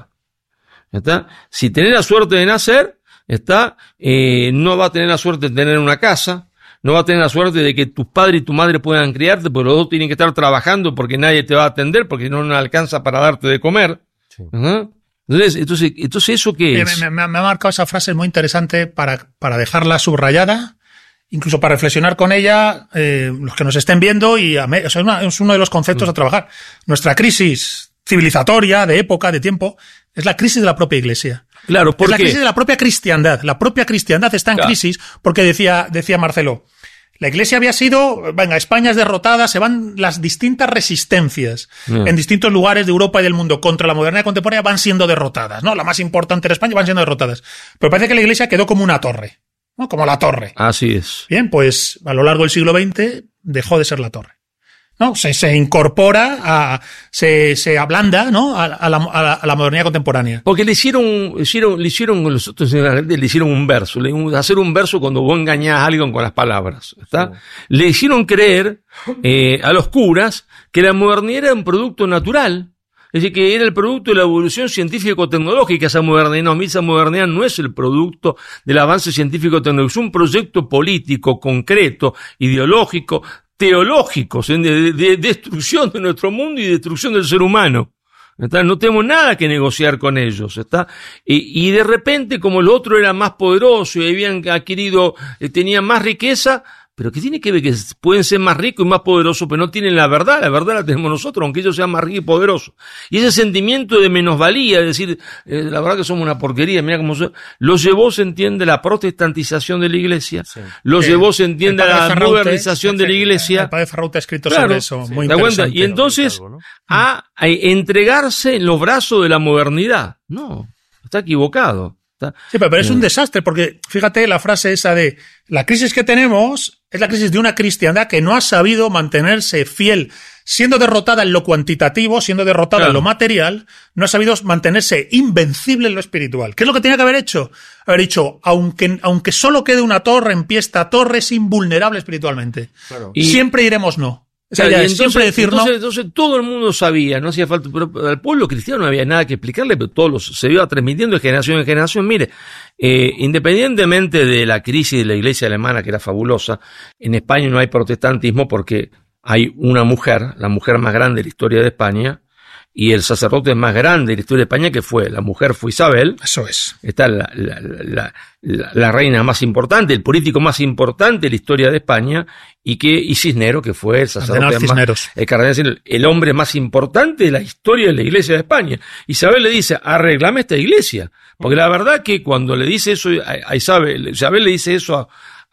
¿Está? Si tenés la suerte de nacer, está, eh, no va a tener la suerte de tener una casa, no va a tener la suerte de que tus padres y tu madre puedan criarte, porque los dos tienen que estar trabajando porque nadie te va a atender, porque no nos alcanza para darte de comer. Sí. ¿Uh-huh? Entonces, entonces, entonces, ¿eso qué es? Me, me, me ha marcado esa frase muy interesante para, para dejarla subrayada, incluso para reflexionar con ella, eh, los que nos estén viendo, y a me, o sea, es, una, es uno de los conceptos mm. a trabajar. Nuestra crisis civilizatoria, de época, de tiempo, es la crisis de la propia Iglesia. Claro, ¿por es la qué? crisis de la propia cristiandad. La propia cristiandad está en claro. crisis porque decía, decía Marcelo, la Iglesia había sido, venga, España es derrotada, se van las distintas resistencias yeah. en distintos lugares de Europa y del mundo contra la modernidad contemporánea van siendo derrotadas, ¿no? La más importante era España, van siendo derrotadas. Pero parece que la Iglesia quedó como una torre, ¿no? Como la torre. Así es. Bien, pues a lo largo del siglo veinte dejó de ser la torre. ¿No? Se, se incorpora, a, se, se ablanda, ¿no? A, a, la, a, la, a la modernidad contemporánea. Porque le hicieron, hicieron, le hicieron, los otros le hicieron un verso, le, hacer un verso cuando vos engañás a alguien con las palabras, ¿está? Sí. Le hicieron creer, eh, a los curas que la modernidad era un producto natural. Es decir, que era el producto de la evolución científico-tecnológica, esa modernidad. No, esa modernidad no es el producto del avance científico-tecnológico, es un proyecto político, concreto, ideológico, teológicos, de, de, de destrucción de nuestro mundo y destrucción del ser humano. ¿Está? No tenemos nada que negociar con ellos. ¿Está? Y, y de repente, como el otro era más poderoso y habían adquirido, tenían más riqueza, pero ¿qué tiene que ver? Que pueden ser más ricos y más poderosos, pero no tienen la verdad. La verdad la tenemos nosotros, aunque ellos sean más ricos y poderosos. Y ese sentimiento de menosvalía, es decir, eh, la verdad que somos una porquería, mira cómo se, lo llevó, se entiende, la protestantización de la Iglesia, sí. lo eh, llevó, se entiende, la Ferraute, modernización de la Iglesia. El padre Ferraute ha escrito claro, sobre eso, sí, muy interesante. Y entonces, algo, ¿no? a, a entregarse en los brazos de la modernidad. No, está equivocado. Sí, pero, pero es un desastre, porque fíjate la frase esa de la crisis que tenemos es la crisis de una cristiandad que no ha sabido mantenerse fiel, siendo derrotada en lo cuantitativo, siendo derrotada claro. en lo material, no ha sabido mantenerse invencible en lo espiritual. ¿Qué es lo que tenía que haber hecho? Haber dicho, aunque, aunque solo quede una torre en pie, esta torre es invulnerable espiritualmente. Claro. Y siempre diremos no. O sea, claro, y entonces, siempre decir entonces, no. entonces todo el mundo sabía, no hacía falta, pero al pueblo cristiano no había nada que explicarle, pero todos los, se iba transmitiendo de generación en generación. Mire, eh, independientemente de la crisis de la iglesia alemana, que era fabulosa, en España no hay protestantismo porque hay una mujer, la mujer más grande de la historia de España, y el sacerdote más grande de la historia de España, que fue, la mujer fue Isabel. Eso es. Está la, la, la, la, la reina más importante, el político más importante de la historia de España, y que, y Cisneros, que fue el sacerdote más, el cardenal Cisneros, el hombre más importante de la historia de la iglesia de España. Isabel le dice, arreglame esta iglesia. Porque la verdad que cuando le dice eso a, a Isabel, Isabel le dice eso a,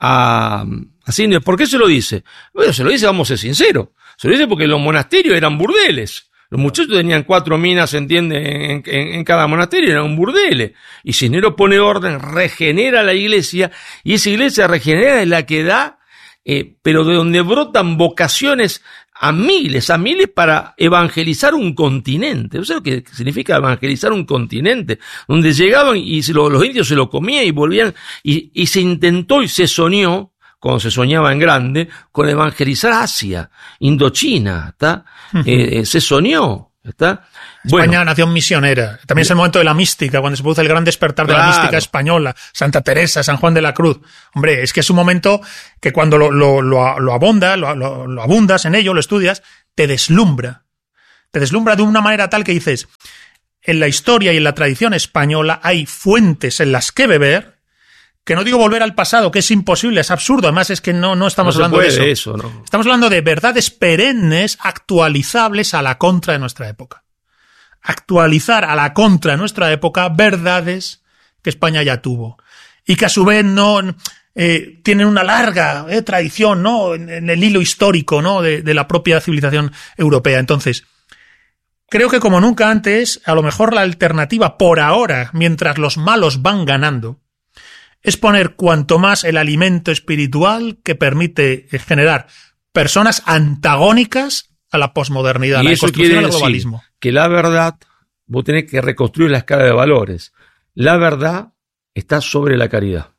a, a Cisneros, ¿por qué se lo dice? Bueno, se lo dice, vamos a ser sinceros, se lo dice porque los monasterios eran burdeles. Los muchachos tenían cuatro minas, se entiende, en, en, en cada monasterio, eran un burdele. Y Cisneros pone orden, regenera la iglesia, y esa iglesia regenera es la que da, eh, pero de donde brotan vocaciones a miles, a miles para evangelizar un continente. ¿Sabes lo que significa evangelizar un continente? Donde llegaban y se lo, los indios se lo comían y volvían, y, y se intentó y se soñó, cuando se soñaba en grande, con evangelizar Asia, Indochina, ¿está? Uh-huh. Eh, se soñó, ¿Está? España, Bueno, nación misionera. También es el momento de la mística, cuando se produce el gran despertar de Claro. la mística española. Santa Teresa, San Juan de la Cruz. Hombre, es que es un momento que cuando lo, lo, lo, lo abondas, lo, lo, lo abundas en ello, lo estudias, te deslumbra. Te deslumbra de una manera tal que dices, en la historia y en la tradición española hay fuentes en las que beber, que no digo volver al pasado, que es imposible, es absurdo, además es que no, no estamos no se hablando puede de eso. eso, ¿no? Estamos hablando de verdades perennes, actualizables a la contra de nuestra época. Actualizar a la contra de nuestra época verdades que España ya tuvo y que a su vez no eh, tienen una larga eh, tradición, ¿no? En, en el hilo histórico, ¿no? de, de la propia civilización europea. Entonces, creo que como nunca antes, a lo mejor la alternativa por ahora, mientras los malos van ganando, es poner cuanto más el alimento espiritual que permite generar personas antagónicas a la posmodernidad, a Y la eso construcción quiere del decir globalismo. que la verdad, vos tenés que reconstruir la escala de valores. La verdad está sobre la caridad.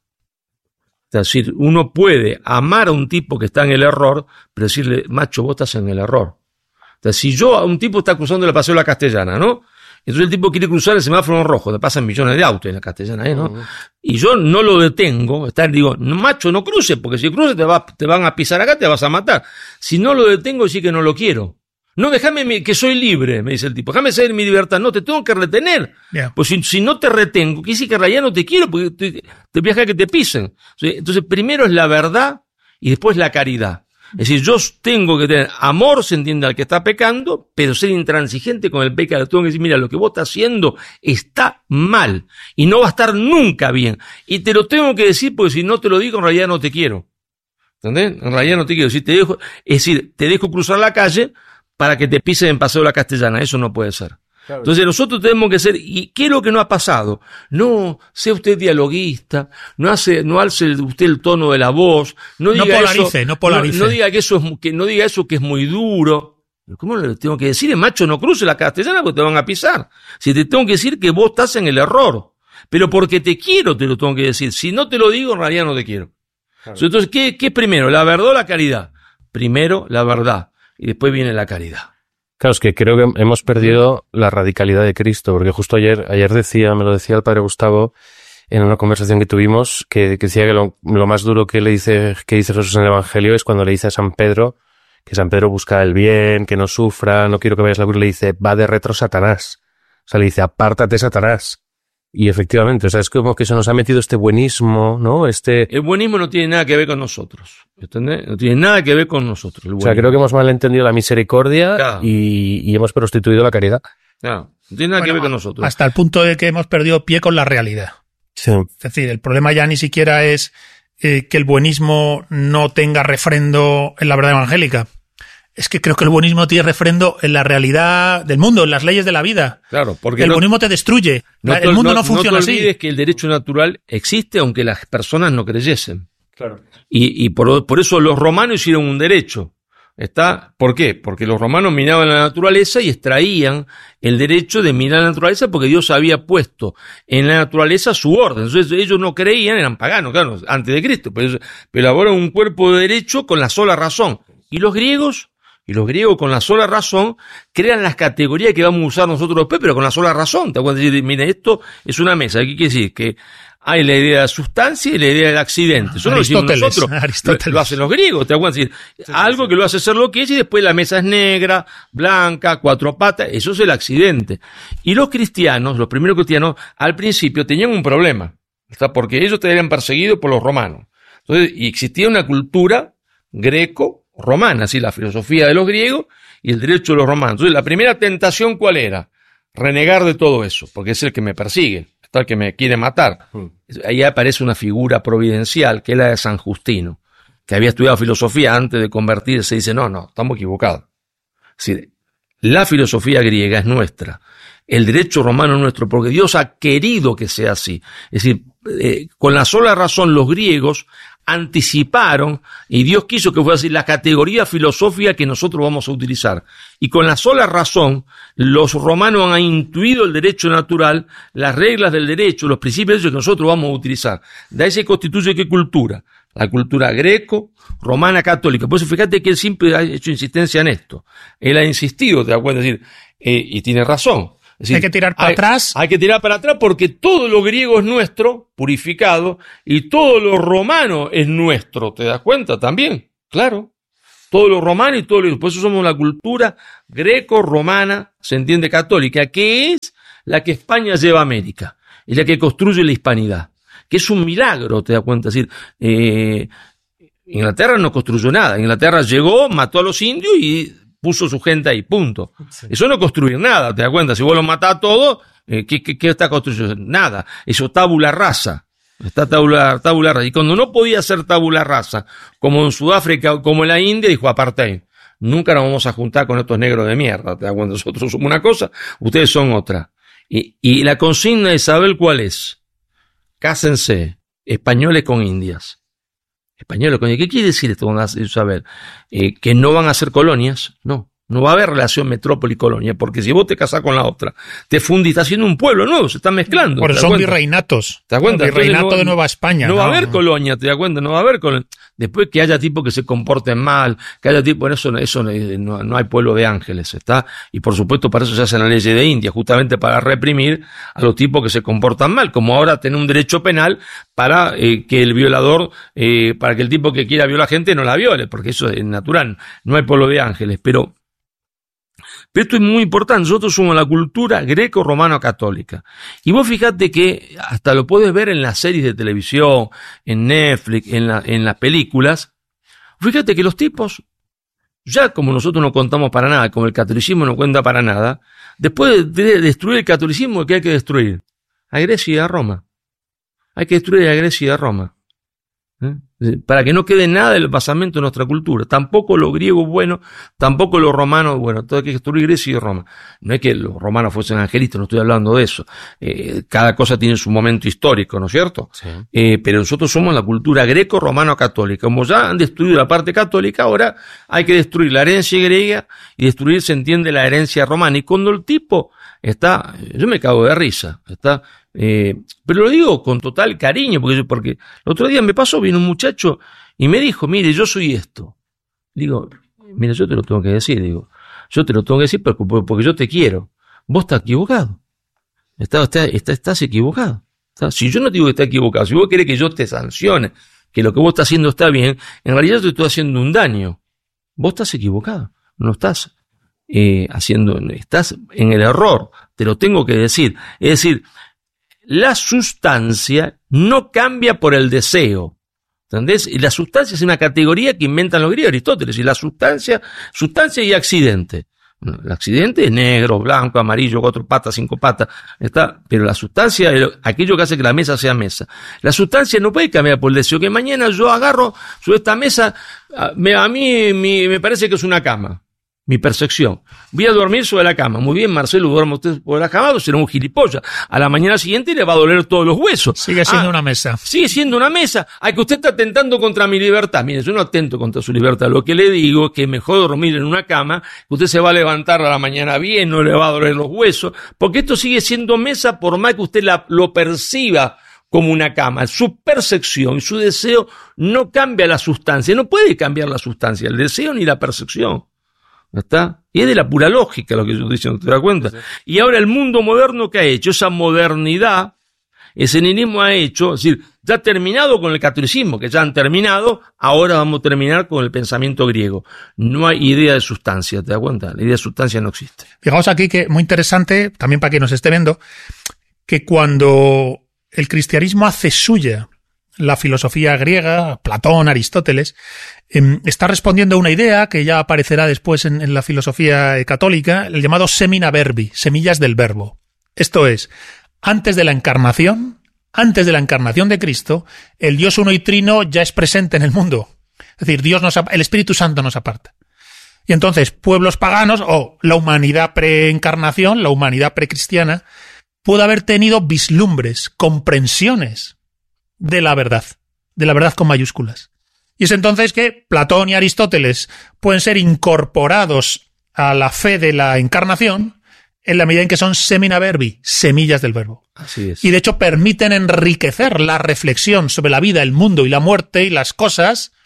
Es decir, uno puede amar a un tipo que está en el error, pero decirle, macho, vos estás en el error. O sea, si yo a un tipo está cruzando el Paseo de la Castellana, ¿no? Entonces el tipo quiere cruzar el semáforo en rojo, te pasan millones de autos en la Castellana, ¿eh? ¿no? Uh-huh. Y yo no lo detengo, está, digo, no, macho, no cruce, porque si cruce te, va, te van a pisar acá, te vas a matar. Si no lo detengo, sí que no lo quiero. No, déjame que soy libre, me dice el tipo, déjame ser mi libertad, no, te tengo que retener. Yeah. Pues si, si no te retengo, quiere decir que en realidad no te quiero, porque te, te voy a dejar que te pisen. Entonces primero es la verdad y después la caridad. Es decir, yo tengo que tener amor, se entiende, al que está pecando, pero ser intransigente con el pecado. Tengo que decir, mira, lo que vos estás haciendo está mal y no va a estar nunca bien. Y te lo tengo que decir porque si no te lo digo, en realidad no te quiero. ¿Entendés? En realidad no te quiero. Si te dejo, es decir, te dejo cruzar la calle para que te pisen en Paseo de la Castellana. Eso no puede ser. Claro. Entonces nosotros tenemos que ser, ¿y qué es lo que no ha pasado? No sea usted dialoguista, no hace, no alce usted el tono de la voz, no diga no polarice, eso, no polarice. No, no diga que eso es, que no diga eso que es muy duro. ¿Cómo le tengo que decir? Macho, no cruce la Castellana porque te van a pisar. Si te tengo que decir que vos estás en el error, pero porque te quiero te lo tengo que decir. Si no te lo digo, en realidad no te quiero. Claro. Entonces, ¿qué, qué es primero? ¿La verdad o la caridad? Primero la verdad y después viene la caridad. Claro, es que creo que hemos perdido la radicalidad de Cristo, porque justo ayer, ayer decía, me lo decía el padre Gustavo, en una conversación que tuvimos, que, que decía que lo, lo más duro que le dice, que dice Jesús en el Evangelio es cuando le dice a San Pedro, que San Pedro busca el bien, que no sufra, no quiero que vayas a la cruz, le dice, va de retro Satanás. O sea, le dice, apártate Satanás. Y efectivamente, o sea, es como que se nos ha metido este buenismo, ¿no? Este... El buenismo no tiene nada que ver con nosotros, ¿entendés? No tiene nada que ver con nosotros. El o sea, creo que hemos malentendido la misericordia claro. y, y hemos prostituido la caridad. Claro, no tiene nada bueno, que ver con nosotros. Hasta el punto de que hemos perdido pie con la realidad. Sí. Es decir, el problema ya ni siquiera es eh, que el buenismo no tenga refrendo en la verdad evangélica. Es que creo que el buenismo tiene refrendo en la realidad del mundo, en las leyes de la vida. Claro, porque el no, buenismo te destruye. No el mundo no, no funciona así. No te olvides así. Que el derecho natural existe aunque las personas no creyesen. Claro. Y, y por, por eso los romanos hicieron un derecho. ¿Está? ¿Por qué? Porque los romanos miraban la naturaleza y extraían el derecho de mirar la naturaleza porque Dios había puesto en la naturaleza su orden. Entonces ellos no creían, eran paganos, claro, antes de Cristo, pero, pero elaboran un cuerpo de derecho con la sola razón. ¿Y los griegos? Y los griegos con la sola razón crean las categorías que vamos a usar nosotros después, pero con la sola razón. Te acuerdas de decir, mira, esto es una mesa. ¿Qué quiere decir? Que hay la idea de sustancia y la idea del accidente. Eso no lo decimos nosotros, lo, lo hacen los griegos. Te acuerdas de decir, sí, algo sí. que lo hace ser lo que es y después la mesa es negra, blanca, cuatro patas. Eso es el accidente. Y los cristianos, los primeros cristianos, al principio tenían un problema. ¿Está? Porque ellos te eran perseguidos por los romanos. Entonces, y existía una cultura greco romana, así la filosofía de los griegos y el derecho de los romanos. Entonces, la primera tentación, ¿cuál era? Renegar de todo eso, porque es el que me persigue, es el que me quiere matar. Mm. Ahí aparece una figura providencial, que es la de San Justino, que había estudiado filosofía antes de convertirse, y dice, no, no, estamos equivocados. Es decir, la filosofía griega es nuestra, el derecho romano es nuestro, porque Dios ha querido que sea así. Es decir, eh, con la sola razón los griegos anticiparon, y Dios quiso que fuera así, la categoría filosófica que nosotros vamos a utilizar. Y con la sola razón, los romanos han intuido el derecho natural, las reglas del derecho, los principios que nosotros vamos a utilizar. De ahí se constituye ¿qué cultura? La cultura greco, romana, católica. Por eso fíjate que él siempre ha hecho insistencia en esto. Él ha insistido, ¿te acuerdas? Es decir, eh, y tiene razón. Es decir, hay que tirar para hay, atrás. Hay que tirar para atrás porque todo lo griego es nuestro, purificado, y todo lo romano es nuestro. ¿Te das cuenta también? Claro. Todo lo romano y todo lo... Por eso somos una cultura greco-romana, se entiende, católica, que es la que España lleva a América, es la que construye la hispanidad, que es un milagro, ¿te das cuenta? Es decir, eh, Inglaterra no construyó nada. Inglaterra llegó, mató a los indios y puso su gente ahí, punto. Sí. Eso no es construir nada, ¿te das cuenta? Si vos los matás a todos, eh, ¿qué, qué, ¿qué está construyendo? Nada. Eso tabula rasa. Está tabula, tabula rasa. Y cuando no podía ser tabula rasa, como en Sudáfrica o como en la India, dijo apartheid. Nunca nos vamos a juntar con estos negros de mierda, ¿te das cuenta? Nosotros somos una cosa, ustedes son otra. Y, y la consigna de Isabel, ¿cuál es? Cásense, españoles con indias. Españoles con indias. ¿Qué quiere decir esto, Isabel? Eh, que no van a ser colonias, no. No va a haber relación metrópoli-colonia, porque si vos te casás con la otra, te fundís, está haciendo un pueblo nuevo, se está mezclando. Por eso son virreinatos. ¿Te das cuenta? Virreinato no, de Nueva España. No, no va a haber no. colonia, ¿te das cuenta? No va a haber colonia. Después que haya tipos que se comporten mal, que haya tipos, eso, eso no, no hay pueblo de ángeles, ¿está? Y por supuesto para eso se hace la ley de India, justamente para reprimir a los tipos que se comportan mal, como ahora tener un derecho penal para eh, que el violador, eh, para que el tipo que quiera violar a gente no la viole, porque eso es natural, no hay pueblo de ángeles, pero Pero esto es muy importante. Nosotros somos la cultura greco-romano-católica. Y vos fijate que hasta lo puedes ver en las series de televisión, en Netflix, en, la, en las películas. Fíjate que los tipos, ya como nosotros no contamos para nada, como el catolicismo no cuenta para nada, después de destruir el catolicismo, ¿qué hay que destruir? A Grecia y a Roma. Hay que destruir a Grecia y a Roma. ¿Eh? Para que no quede nada del basamento de nuestra cultura, tampoco lo griego bueno, tampoco lo romano bueno, todo hay que destruir Grecia y Roma. No es que los romanos fuesen angelistas, no estoy hablando de eso, eh, cada cosa tiene su momento histórico, ¿no es cierto? Sí. Eh, pero nosotros somos la cultura greco-romano-católica, como ya han destruido la parte católica, ahora hay que destruir la herencia griega y destruir, se entiende, la herencia romana. Y cuando el tipo está, yo me cago de risa, está... Eh, pero lo digo con total cariño, porque, porque el otro día me pasó, vino un muchacho y me dijo, mire, yo soy esto. Digo, mira, yo te lo tengo que decir, digo, yo te lo tengo que decir porque, porque yo te quiero. Vos estás equivocado. Estás, estás, estás, estás equivocado. ¿Estás? Si yo no te digo que estás equivocado, si vos querés que yo te sancione, que lo que vos estás haciendo está bien, en realidad te estoy haciendo un daño. Vos estás equivocado. No estás eh, haciendo, estás en el error. Te lo tengo que decir. Es decir, la sustancia no cambia por el deseo, ¿entendés? Y la sustancia es una categoría que inventan los griegos, Aristóteles, y la sustancia, sustancia y accidente. Bueno, el accidente es negro, blanco, amarillo, cuatro patas, cinco patas, está, pero la sustancia es aquello que hace que la mesa sea mesa. La sustancia no puede cambiar por el deseo, que mañana yo agarro sobre esta mesa, a, me, a mí me, me parece que es una cama. Mi percepción. Voy a dormir sobre la cama. Muy bien, Marcelo, duerma usted sobre la cama, será un gilipollas. A la mañana siguiente le va a doler todos los huesos. Sigue siendo ah, una mesa. Sigue siendo una mesa. Ay, que usted está atentando contra mi libertad. Mire, yo no atento contra su libertad. Lo que le digo es que es mejor dormir en una cama, que usted se va a levantar a la mañana bien, no le va a doler los huesos, porque esto sigue siendo mesa por más que usted la, lo perciba como una cama. Su percepción y su deseo no cambia la sustancia. No puede cambiar la sustancia, el deseo ni la percepción. ¿Está? Y es de la pura lógica lo que yo estoy diciendo, ¿te das cuenta? Sí. Y ahora el mundo moderno que ha hecho, esa modernidad, ese nihilismo ha hecho, es decir, ya ha terminado con el catolicismo, que ya han terminado, ahora vamos a terminar con el pensamiento griego. No hay idea de sustancia, ¿te das cuenta? La idea de sustancia no existe. Fijaos aquí que muy interesante, también para quien nos esté viendo, que cuando el cristianismo hace suya la filosofía griega, Platón, Aristóteles, eh, está respondiendo a una idea que ya aparecerá después en, en la filosofía católica, el llamado semina verbi, semillas del verbo. Esto es, antes de la encarnación, antes de la encarnación de Cristo, el Dios uno y trino ya es presente en el mundo. Es decir, Dios nos, el Espíritu Santo nos aparta. Y entonces, pueblos paganos, o la humanidad preencarnación, la humanidad precristiana, puede haber tenido vislumbres, comprensiones de la verdad, de la verdad con mayúsculas. Y es entonces que Platón y Aristóteles pueden ser incorporados a la fe de la encarnación en la medida en que son semina verbi, semillas del verbo. Así es. Y de hecho permiten enriquecer la reflexión sobre la vida, el mundo y la muerte y las cosas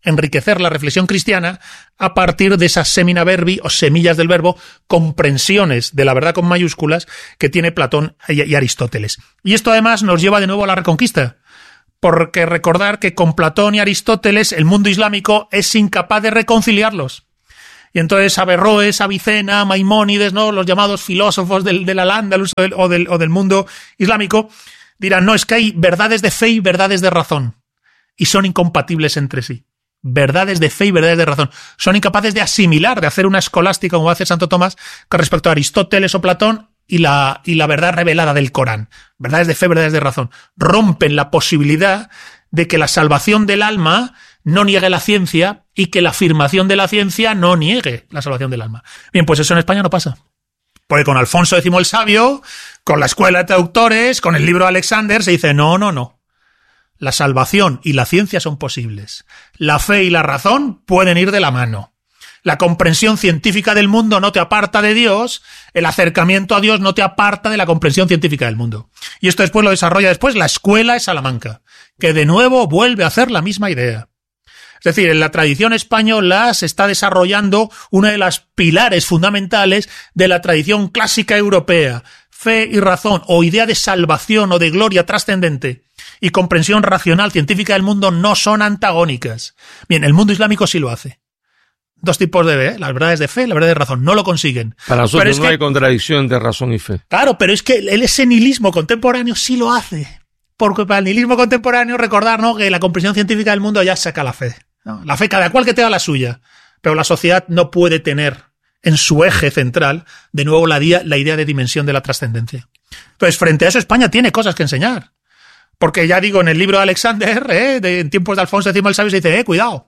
enriquecer la reflexión cristiana a partir de esas semina verbi o semillas del verbo, comprensiones de la verdad con mayúsculas que tiene Platón y Aristóteles. Y esto además nos lleva de nuevo a la Reconquista, porque recordar que con Platón y Aristóteles el mundo islámico es incapaz de reconciliarlos. Y entonces Averroes, Avicena, Maimónides, ¿no?, los llamados filósofos del, del Al-Ándalus o del, o, del, o del mundo islámico, dirán, no, es que hay verdades de fe y verdades de razón, y son incompatibles entre sí. Verdades de fe y verdades de razón. Son incapaces de asimilar, de hacer una escolástica, como hace Santo Tomás, con respecto a Aristóteles o Platón y la, y la verdad revelada del Corán. Verdades de fe, verdades de razón. Rompen la posibilidad de que la salvación del alma no niegue la ciencia y que la afirmación de la ciencia no niegue la salvación del alma. Bien, pues eso en España no pasa. Porque con Alfonso X el Sabio, con la Escuela de Traductores, con el libro de Alexander, se dice, no, no, no. La salvación y la ciencia son posibles. La fe y la razón pueden ir de la mano. La comprensión científica del mundo no te aparta de Dios, el acercamiento a Dios no te aparta de la comprensión científica del mundo. Y esto después lo desarrolla después la Escuela de Salamanca, que de nuevo vuelve a hacer la misma idea. Es decir, en la tradición española se está desarrollando una de las pilares fundamentales de la tradición clásica europea. Fe y razón, o idea de salvación o de gloria trascendente, y comprensión racional científica del mundo no son antagónicas. Bien, el mundo islámico sí lo hace. Dos tipos de fe, las verdades de fe y las verdades de razón. No lo consiguen. Para nosotros pero es no que, hay contradicción de razón y fe. Claro, pero es que el, ese nihilismo contemporáneo sí lo hace. Porque para el nihilismo contemporáneo, recordar, ¿no?, que la comprensión científica del mundo ya saca la fe, ¿no? La fe, cada cual que tenga la suya. Pero la sociedad no puede tener en su eje central, de nuevo, la, día, la idea de dimensión de la trascendencia. Entonces, frente a eso, España tiene cosas que enseñar. Porque ya digo, en el libro de Alexander, ¿eh?, de, en tiempos de Alfonso X el Sabio, se dice, eh, cuidado,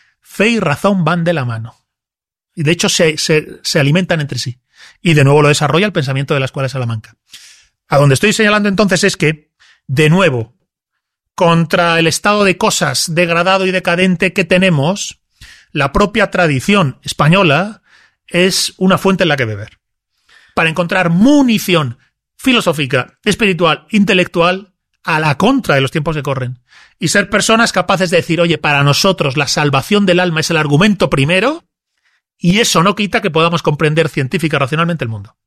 fe y razón van de la mano. Y de hecho se, se, se alimentan entre sí. Y de nuevo lo desarrolla el pensamiento de la Escuela de Salamanca. A donde estoy señalando entonces es que, de nuevo, contra el estado de cosas degradado y decadente que tenemos, la propia tradición española es una fuente en la que beber. Para encontrar munición filosófica, espiritual, intelectual, a la contra de los tiempos que corren. Y ser personas capaces de decir, oye, para nosotros la salvación del alma es el argumento primero, y eso no quita que podamos comprender científica y racionalmente el mundo.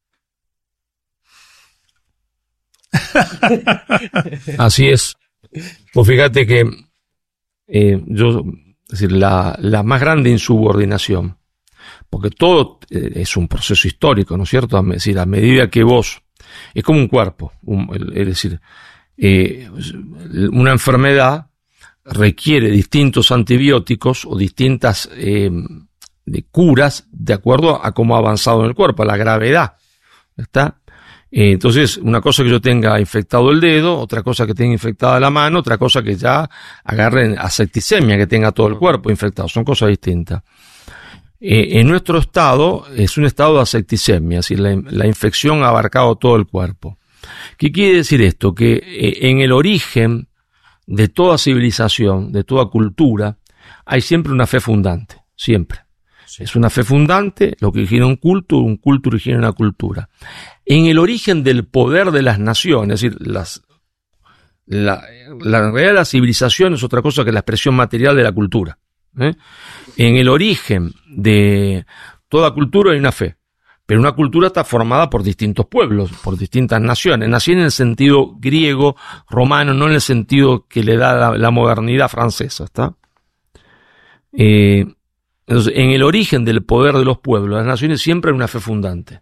Así es. Pues fíjate que eh, yo, es decir, la, la más grande insubordinación, porque todo eh, es un proceso histórico, ¿no es cierto? Es decir, a medida que vos, es como un cuerpo, un, es decir, eh, una enfermedad requiere distintos antibióticos o distintas eh, de curas de acuerdo a cómo ha avanzado en el cuerpo, a la gravedad, ¿está? Eh, entonces, una cosa que yo tenga infectado el dedo, otra cosa que tenga infectada la mano, otra cosa que ya agarren a septicemia, que tenga todo el cuerpo infectado, son cosas distintas. Eh, en nuestro estado es un estado de asepticemia, es decir, la, la infección ha abarcado todo el cuerpo. ¿Qué quiere decir esto? Que eh, en el origen de toda civilización, de toda cultura, hay siempre una fe fundante, siempre. Sí. Es una fe fundante, lo que origina un culto, un culto origina una cultura. En el origen del poder de las naciones, es decir, las, la, la, en realidad la civilización es otra cosa que la expresión material de la cultura. ¿eh? En el origen de toda cultura hay una fe, pero una cultura está formada por distintos pueblos, por distintas naciones. Nací en el sentido griego, romano, no en el sentido que le da la, la modernidad francesa, ¿está? Eh, entonces, en el origen del poder de los pueblos, las naciones, siempre hay una fe fundante.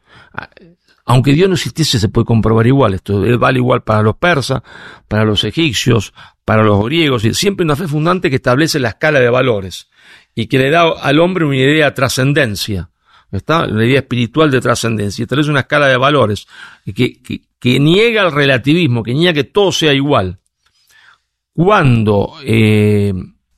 Aunque Dios no existiese, se puede comprobar igual. Esto vale igual para los persas, para los egipcios, para los griegos. Y siempre una fe fundante que establece la escala de valores y que le da al hombre una idea de trascendencia. ¿Está? Una idea espiritual de trascendencia. Establece una escala de valores que, que, que niega el relativismo, que niega que todo sea igual. Cuando eh,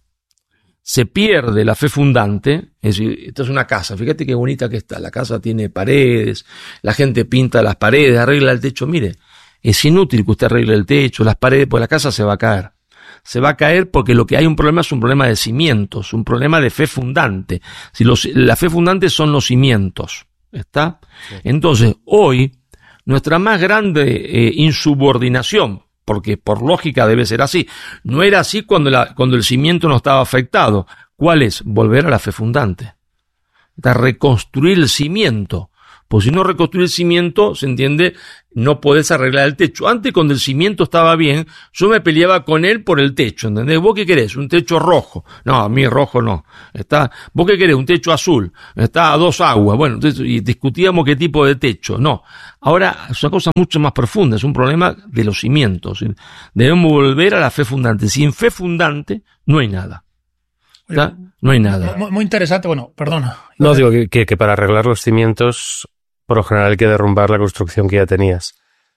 se pierde la fe fundante, es decir, esta es una casa, fíjate qué bonita que está, la casa tiene paredes, la gente pinta las paredes, arregla el techo, mire, es inútil que usted arregle el techo, las paredes, pues la casa se va a caer. Se va a caer porque lo que hay un problema es un problema de cimientos, un problema de fe fundante. Si los, la fe fundante son los cimientos, ¿está? Sí. Entonces, hoy, nuestra más grande eh, insubordinación, porque por lógica debe ser así. No era así cuando, la, cuando el cimiento no estaba afectado. ¿Cuál es? Volver a la fe fundante. Da reconstruir el cimiento. Pues si no reconstruir el cimiento, se entiende, no podés arreglar el techo. Antes, cuando el cimiento estaba bien, yo me peleaba con él por el techo, ¿entendés? ¿Vos qué querés? Un techo rojo. No, a mí rojo no. Está, ¿vos qué querés? Un techo azul. Está a dos aguas. Bueno, entonces, y discutíamos qué tipo de techo. No. Ahora, es una cosa mucho más profunda. Es un problema de los cimientos. Debemos volver a la fe fundante. Sin fe fundante, no hay nada. ¿Está? No hay nada. Muy, muy interesante. Bueno, perdona. No, digo que, que, que para arreglar los cimientos, por lo general hay que derrumbar la construcción que ya tenías.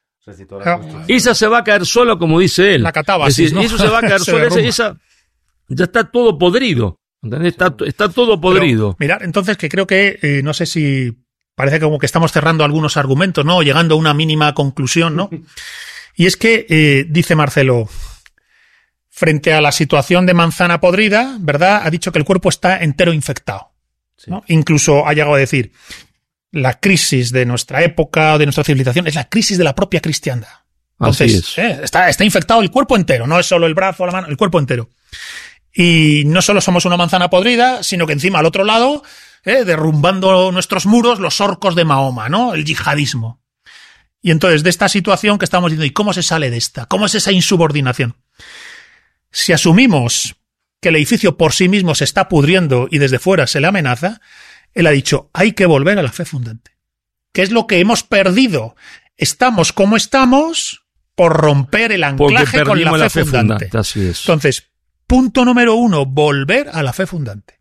Esa se va a caer sola, como dice él. La catábasis, es decir, ¿no? Eso se va a caer sola. Esa, esa ya está todo podrido. ¿Entendés? Está, está todo podrido. Pero, mirad, entonces, que creo que, eh, no sé si parece como que estamos cerrando algunos argumentos, ¿no? Llegando a una mínima conclusión, ¿no? Y es que, eh, dice Marcelo, frente a la situación de manzana podrida, ¿verdad? Ha dicho que el cuerpo está entero infectado, ¿no? Sí. Incluso ha llegado a decir, la crisis de nuestra época o de nuestra civilización es la crisis de la propia cristiandad. Entonces, Así es. eh, está, está infectado el cuerpo entero, no es solo el brazo o la mano, el cuerpo entero. Y no solo somos una manzana podrida, sino que encima al otro lado, eh, derrumbando nuestros muros, los orcos de Mahoma, ¿no? El yihadismo. Y entonces, de esta situación que estamos diciendo, ¿y cómo se sale de esta? ¿Cómo es esa insubordinación? Si asumimos que el edificio por sí mismo se está pudriendo y desde fuera se le amenaza, él ha dicho, hay que volver a la fe fundante. ¿Qué es lo que hemos perdido? Estamos como estamos por romper el anclaje con la fe, la fe fundante. fundante. Así es. Entonces, punto número uno, volver a la fe fundante.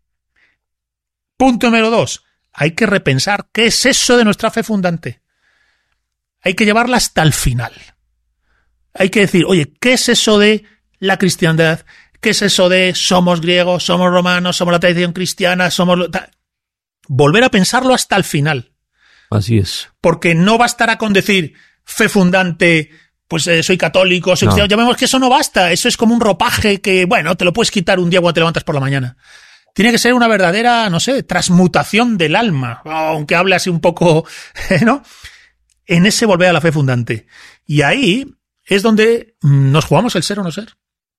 Punto número dos, hay que repensar qué es eso de nuestra fe fundante. Hay que llevarla hasta el final. Hay que decir, oye, ¿qué es eso de la cristiandad? ¿Qué es eso de somos griegos, somos romanos, somos la tradición cristiana, somos... Volver a pensarlo hasta el final. Así es. Porque no bastará con decir fe fundante, pues eh, soy católico, soy no. cristiano. Ya vemos que eso no basta. Eso es como un ropaje que, bueno, te lo puedes quitar un día cuando te levantas por la mañana. Tiene que ser una verdadera, no sé, transmutación del alma. Aunque hable así un poco, ¿no? En ese volver a la fe fundante. Y ahí es donde nos jugamos el ser o no ser.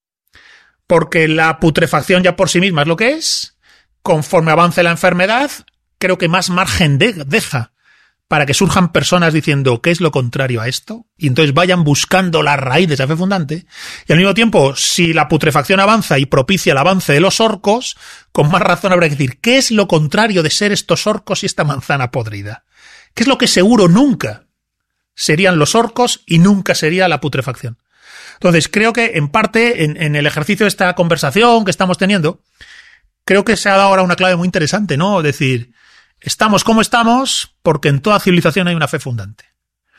Porque la putrefacción ya por sí misma es lo que es. Conforme avance la enfermedad, creo que más margen de, deja para que surjan personas diciendo qué es lo contrario a esto, y entonces vayan buscando la raíz de esa fe fundante. Y al mismo tiempo, si la putrefacción avanza y propicia el avance de los orcos, con más razón habrá que decir qué es lo contrario de ser estos orcos y esta manzana podrida. ¿Qué es lo que seguro nunca serían los orcos y nunca sería la putrefacción? Entonces, creo que en parte, en, en el ejercicio de esta conversación que estamos teniendo, creo que se ha dado ahora una clave muy interesante, ¿no? Es decir, estamos como estamos porque en toda civilización hay una fe fundante.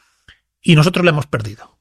Y nosotros la hemos perdido.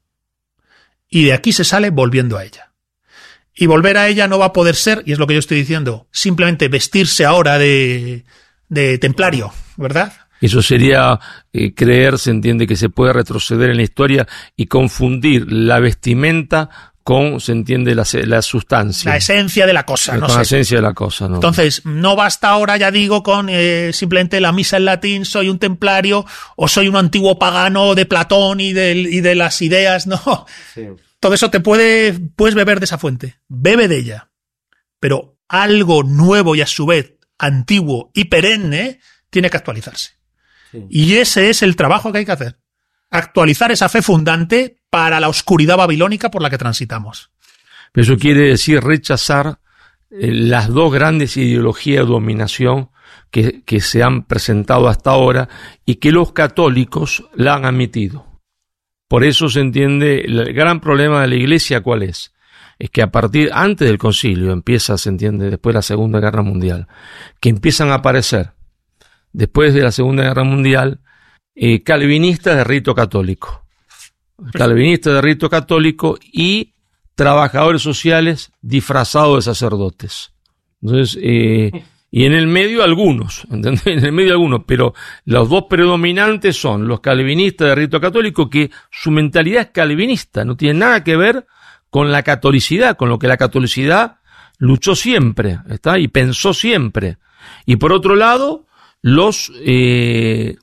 Y de aquí se sale volviendo a ella. Y volver a ella no va a poder ser, y es lo que yo estoy diciendo, simplemente vestirse ahora de, de templario, ¿verdad? Eso sería eh, creer, se entiende, que se puede retroceder en la historia y confundir la vestimenta con, se entiende, la, la sustancia. La esencia de la cosa, con no sé. sé. La esencia de la cosa, ¿no? Entonces, no basta ahora, ya digo, con eh, simplemente la misa en latín, soy un templario, o soy un antiguo pagano de Platón y de, y de las ideas, no. Sí. Todo eso te puede, puedes beber de esa fuente. Bebe de ella. Pero algo nuevo y a su vez antiguo y perenne tiene que actualizarse. Sí. Y ese es el trabajo que hay que hacer. Actualizar esa fe fundante para la oscuridad babilónica por la que transitamos. Eso quiere decir rechazar eh, las dos grandes ideologías de dominación que, que se han presentado hasta ahora y que los católicos la han admitido. Por eso se entiende el gran problema de la Iglesia, ¿cuál es? Es que a partir, antes del concilio, empieza, se entiende, después de la Segunda Guerra Mundial, que empiezan a aparecer, después de la Segunda Guerra Mundial, eh, calvinistas de rito católico. Calvinistas de rito católico y trabajadores sociales disfrazados de sacerdotes. Entonces, eh, y en el medio algunos, ¿entendés? En el medio algunos, pero los dos predominantes son los calvinistas de rito católico, que su mentalidad es calvinista, no tiene nada que ver con la catolicidad, con lo que la catolicidad luchó siempre, ¿está? Y pensó siempre. Y por otro lado, los eh,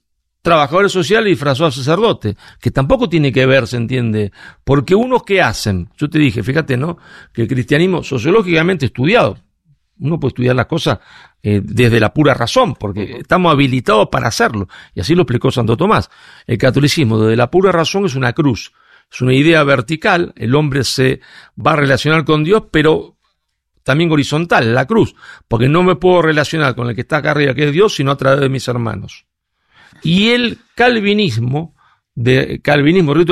trabajadores sociales disfrazó a sacerdote, que tampoco tiene que ver, se entiende, porque unos que hacen, yo te dije, fíjate, ¿no?, que el cristianismo sociológicamente estudiado, uno puede estudiar las cosas eh, desde la pura razón, porque estamos habilitados para hacerlo, y así lo explicó Santo Tomás. El catolicismo desde la pura razón es una cruz, es una idea vertical, el hombre se va a relacionar con Dios, pero también horizontal, la cruz, porque no me puedo relacionar con el que está acá arriba, que es Dios, sino a través de mis hermanos. Y el calvinismo, de calvinismo, rito